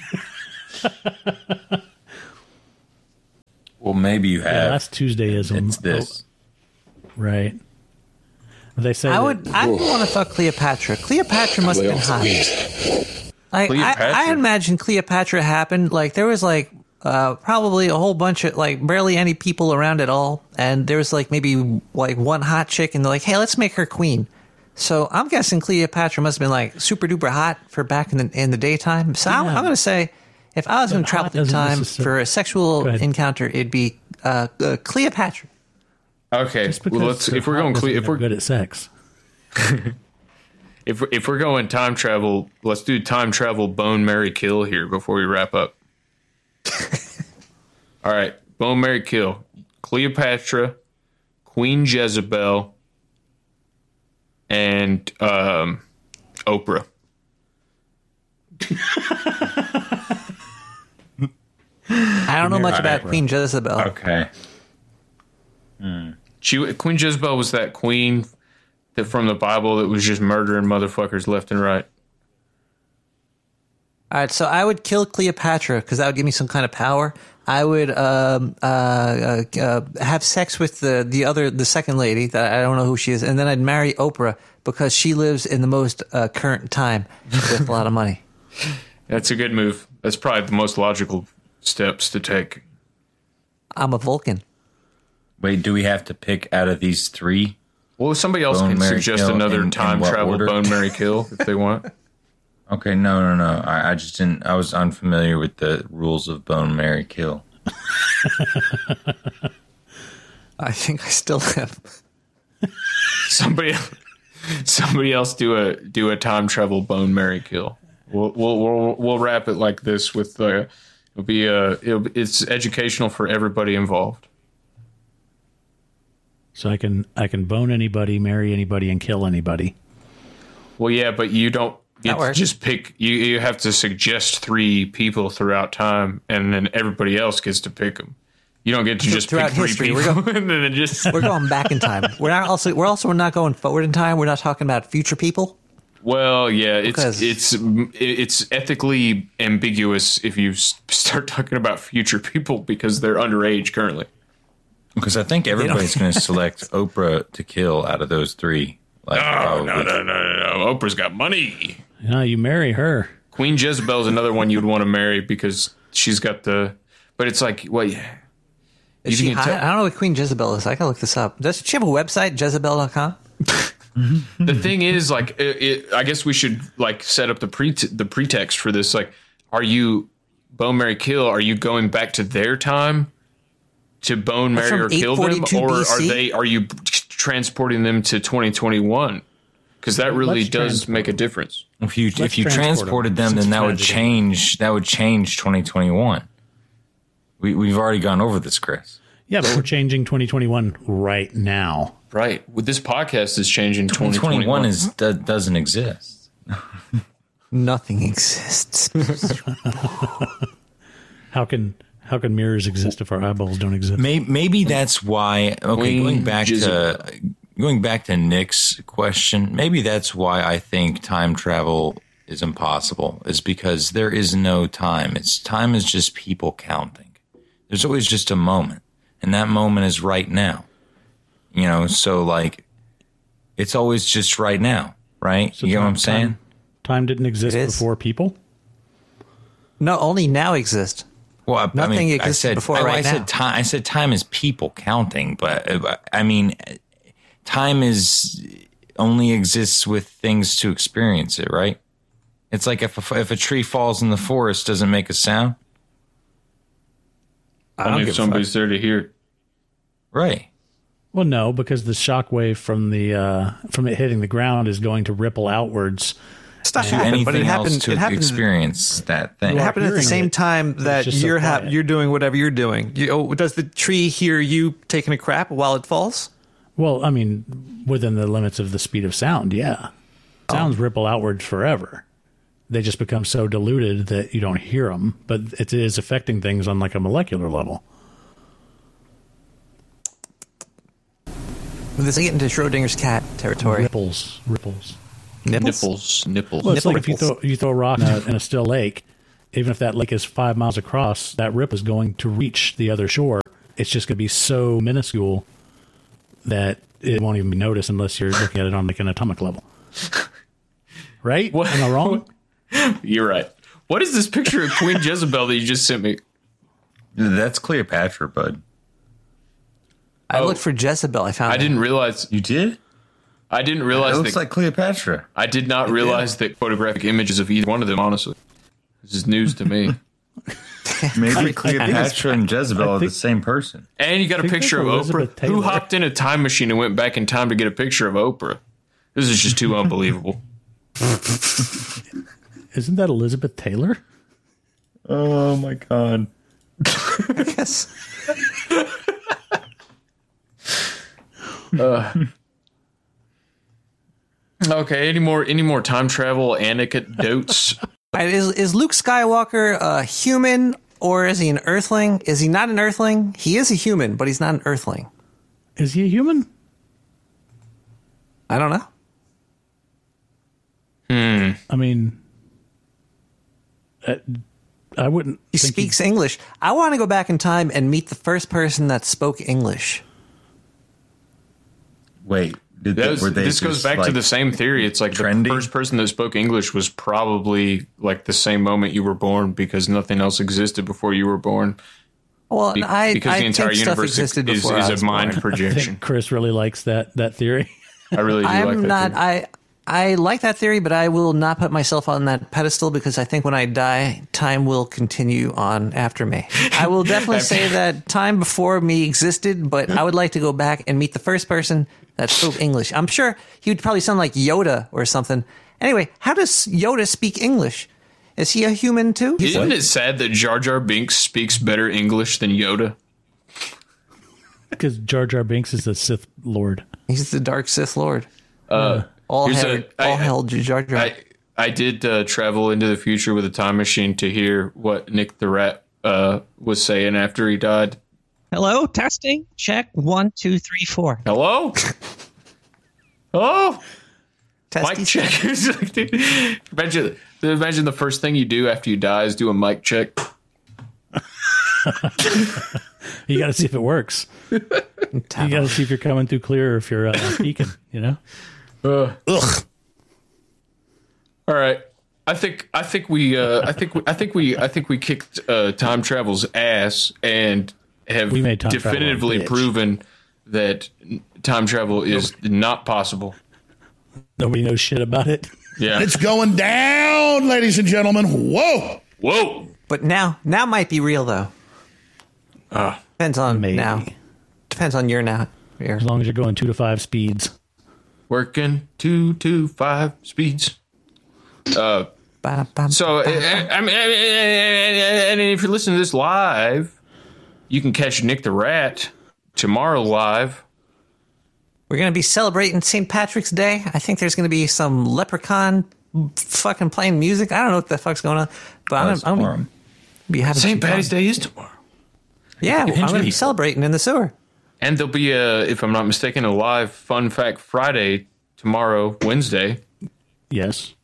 [SPEAKER 4] Well, maybe you have.
[SPEAKER 3] Yeah, that's Tuesdayism.
[SPEAKER 4] It's this.
[SPEAKER 3] Right. They say
[SPEAKER 2] I would want to fuck Cleopatra. Cleopatra must have been hot. Like, I imagine Cleopatra happened. Like there was like probably a whole bunch of like barely any people around at all, and there was like maybe like one hot chick, and they're like, "Hey, let's make her queen." So I'm guessing Cleopatra must have been like super duper hot for back in the daytime. So I'm going to say, if I was going to travel through time for a sexual encounter, it'd be Cleopatra.
[SPEAKER 1] Okay, well, if we're
[SPEAKER 3] good at sex.
[SPEAKER 1] If we're going time travel, let's do time travel bone, marry, kill here before we wrap up. All right, bone, marry, kill. Cleopatra, Queen Jezebel, and Oprah.
[SPEAKER 2] I don't know much about Queen Jezebel.
[SPEAKER 4] Okay.
[SPEAKER 1] Queen Jezebel was that queen that from the Bible that was just murdering motherfuckers left and right.
[SPEAKER 2] All right, so I would kill Cleopatra because that would give me some kind of power. I would have sex with the second lady that I don't know who she is, and then I'd marry Oprah because she lives in the most current time with a lot of money.
[SPEAKER 1] That's a good move. That's probably the most logical steps to take.
[SPEAKER 2] I'm a Vulcan.
[SPEAKER 4] Wait, do we have to pick out of these three?
[SPEAKER 1] Well, somebody else can suggest another time travel bone, marry, kill if they want.
[SPEAKER 4] Okay, no. I just didn't. I was unfamiliar with the rules of bone, marry, kill.
[SPEAKER 2] I think I still have.
[SPEAKER 1] Somebody else do a time travel bone, marry, kill. We'll wrap it like this with it's educational for everybody involved.
[SPEAKER 3] So I can bone anybody, marry anybody, and kill anybody.
[SPEAKER 1] Well, yeah, but you don't get to just pick. You have to suggest 3 people throughout time, and then everybody else gets to pick them. You don't get to just pick 3 people.
[SPEAKER 2] We're going back in time. We're not going forward in time. We're not talking about future people.
[SPEAKER 1] Well, yeah, it's ethically ambiguous if you start talking about future people because they're underage currently.
[SPEAKER 4] Because I think everybody's going to select Oprah to kill out of those 3.
[SPEAKER 1] No. Oprah's got money.
[SPEAKER 3] No, you marry her.
[SPEAKER 1] Queen Jezebel is another one you'd want to marry because she's got the. But it's like, well, yeah.
[SPEAKER 2] Is she hot? I don't know what Queen Jezebel is. I gotta look this up. Does she have a website? Jezebel.com.
[SPEAKER 1] The thing is, like, I guess we should like set up the pretext for this. Like, are you bone, marry, kill? Are you going back to their time to bone, marry, or kill them, or are you transporting them to 2021? Because that really does make a difference.
[SPEAKER 4] If you transported them, then that would change 2021. We've already gone over this, Chris.
[SPEAKER 3] Yeah, but we're changing 2021 right now.
[SPEAKER 1] Right. With this podcast is changing
[SPEAKER 4] 2021 doesn't exist.
[SPEAKER 2] Nothing exists.
[SPEAKER 3] How can mirrors exist if our eyeballs don't exist?
[SPEAKER 4] Maybe that's why. Okay, going back to Nick's question, maybe that's why I think time travel is impossible. Is because there is no time. Time is just people counting. There's always just a moment, and that moment is right now. You know, so like, it's always just right now, right? So you know what I'm saying?
[SPEAKER 3] Time didn't exist before people?
[SPEAKER 2] No, only now exists.
[SPEAKER 4] Well,
[SPEAKER 2] nothing existed before right now.
[SPEAKER 4] I said time is people counting, but I mean, time only exists with things to experience it, right? It's like if a tree falls in the forest, doesn't make a sound.
[SPEAKER 1] Only if somebody's there to hear it.
[SPEAKER 4] Right.
[SPEAKER 3] Well, no, because the shockwave from it hitting the ground is going to ripple outwards.
[SPEAKER 2] Stuff
[SPEAKER 4] to
[SPEAKER 2] happened, but it
[SPEAKER 4] happened
[SPEAKER 2] to
[SPEAKER 4] experience that thing.
[SPEAKER 2] It happened at the same time that you're doing whatever you're doing. Does the tree hear you taking a crap while it falls?
[SPEAKER 3] Well, I mean, within the limits of the speed of sound, yeah. Sounds ripple outwards forever. they just become so diluted that you don't hear them. But it is affecting things on like a molecular level.
[SPEAKER 2] Well, this is getting into Schrodinger's cat territory.
[SPEAKER 3] Ripples.
[SPEAKER 1] Nipples.
[SPEAKER 3] Well, it's like if you throw a rock in a still lake, even if that lake is 5 miles across, that rip is going to reach the other shore. It's just going to be so minuscule that it won't even be noticed unless you're looking at it on like an atomic level. Right? What? Am I wrong?
[SPEAKER 1] You're right. What is this picture of Queen Jezebel that you just sent me?
[SPEAKER 4] That's Cleopatra, bud.
[SPEAKER 2] I looked for Jezebel. I found.
[SPEAKER 1] I didn't realize
[SPEAKER 4] you did.
[SPEAKER 1] I didn't realize
[SPEAKER 4] it looks like Cleopatra.
[SPEAKER 1] I did not realize that photographic images of either one of them. Honestly, this is news to me.
[SPEAKER 4] Maybe Cleopatra and Jezebel are the same person.
[SPEAKER 1] And you got a picture of Oprah. Who hopped in a time machine and went back in time to get a picture of Oprah? This is just too unbelievable.
[SPEAKER 3] Isn't that Elizabeth Taylor?
[SPEAKER 4] Oh my God.
[SPEAKER 2] I guess.
[SPEAKER 1] Okay. Any more time travel anecdotes?
[SPEAKER 2] Is Luke Skywalker a human or is he an Earthling? Is he not an Earthling? He is a human, but he's not an Earthling.
[SPEAKER 3] Is he a human?
[SPEAKER 2] I don't know.
[SPEAKER 3] I mean, I wouldn't.
[SPEAKER 2] He speaks English. I want to go back in time and meet the first person that spoke English.
[SPEAKER 4] Wait,
[SPEAKER 1] this goes back to the same theory. It's like trendy? The first person that spoke English was probably like the same moment you were born because nothing else existed before you were born.
[SPEAKER 2] Well,
[SPEAKER 1] because the entire universe is a mind projection.
[SPEAKER 3] I think Chris really likes that theory.
[SPEAKER 1] I really do like that theory.
[SPEAKER 2] I like that theory, but I will not put myself on that pedestal because I think when I die, time will continue on after me. I will definitely say that time before me existed, but I would like to go back and meet the first person that spoke English. I'm sure he would probably sound like Yoda or something. Anyway, how does Yoda speak English? Is he a human too?
[SPEAKER 1] Isn't it sad that Jar Jar Binks speaks better English than Yoda?
[SPEAKER 3] Because Jar Jar Binks is the Sith Lord.
[SPEAKER 2] He's the Dark Sith Lord. All held Jar Jar.
[SPEAKER 1] I did travel into the future with a time machine to hear what Nick the Rat was saying after he died.
[SPEAKER 13] Hello, testing. Check 1, 2, 3, 4.
[SPEAKER 1] Hello. Hello.
[SPEAKER 2] Testy
[SPEAKER 1] mic check. Imagine the first thing you do after you die is do a mic check.
[SPEAKER 3] You got to see if it works. You got to see if you're coming through clear or if you're peeking. You know.
[SPEAKER 1] Ugh. All right. I think we kicked time travel's ass and have definitively proven that time travel is not possible.
[SPEAKER 3] Nobody knows shit about it.
[SPEAKER 1] Yeah.
[SPEAKER 8] It's going down, ladies and gentlemen. Whoa.
[SPEAKER 2] But now might be real though. Depends on
[SPEAKER 3] maybe.
[SPEAKER 2] Now. Depends on your now.
[SPEAKER 3] As long as you're going 2 to 5 speeds.
[SPEAKER 1] Working 2 to 5 speeds. So, I mean, and if you're listening to this live, you can catch Nick the Rat tomorrow live.
[SPEAKER 2] We're going to be celebrating St. Patrick's Day. I think there's going to be some leprechaun fucking playing music. I don't know what the fuck's going on, but I'm going to be having
[SPEAKER 1] St. Patty's Day is tomorrow.
[SPEAKER 2] Yeah, I'm going to be celebrating in the sewer.
[SPEAKER 1] And there'll be if I'm not mistaken, a live Fun Fact Friday tomorrow, Wednesday.
[SPEAKER 3] Yes.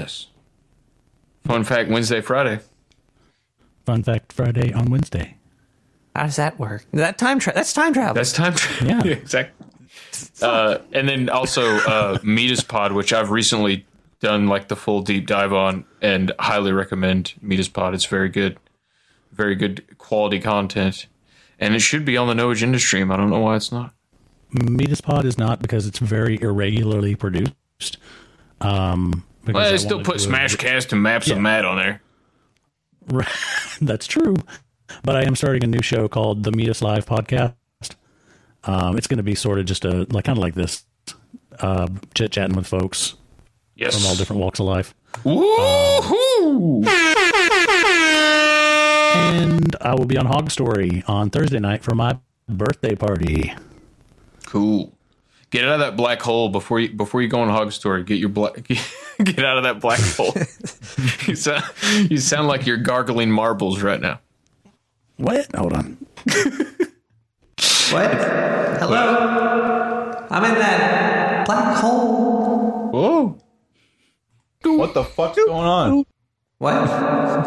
[SPEAKER 1] Fun Fact Wednesday, Friday.
[SPEAKER 3] Fun Fact Friday on Wednesday.
[SPEAKER 2] How does that work? That's time travel.
[SPEAKER 1] That's time travel.
[SPEAKER 3] Yeah.
[SPEAKER 1] Exactly. And then also Meet Us Pod, which I've recently done like the full deep dive on and highly recommend Meet Us Pod. It's very good quality content. And it should be on the No Agenda stream. I don't know why it's not.
[SPEAKER 3] Meet Us Pod is not because it's very irregularly produced.
[SPEAKER 1] Well, they still put Smashcast and Maps of Matt on there.
[SPEAKER 3] Right. That's true. But I am starting a new show called the Meet Us Live podcast. It's going to be sort of just kind of like this, chit-chatting with folks from all different walks of life.
[SPEAKER 1] Woohoo!
[SPEAKER 3] And I will be on Hog Story on Thursday night for my birthday party.
[SPEAKER 1] Cool. Get out of that black hole before you go on Hog Story. Get out of that black hole. You sound like you're gargling marbles right now.
[SPEAKER 3] What? Hold on.
[SPEAKER 2] What? Hello? I'm in that black hole.
[SPEAKER 1] Whoa.
[SPEAKER 4] What the fuck's going on?
[SPEAKER 2] What?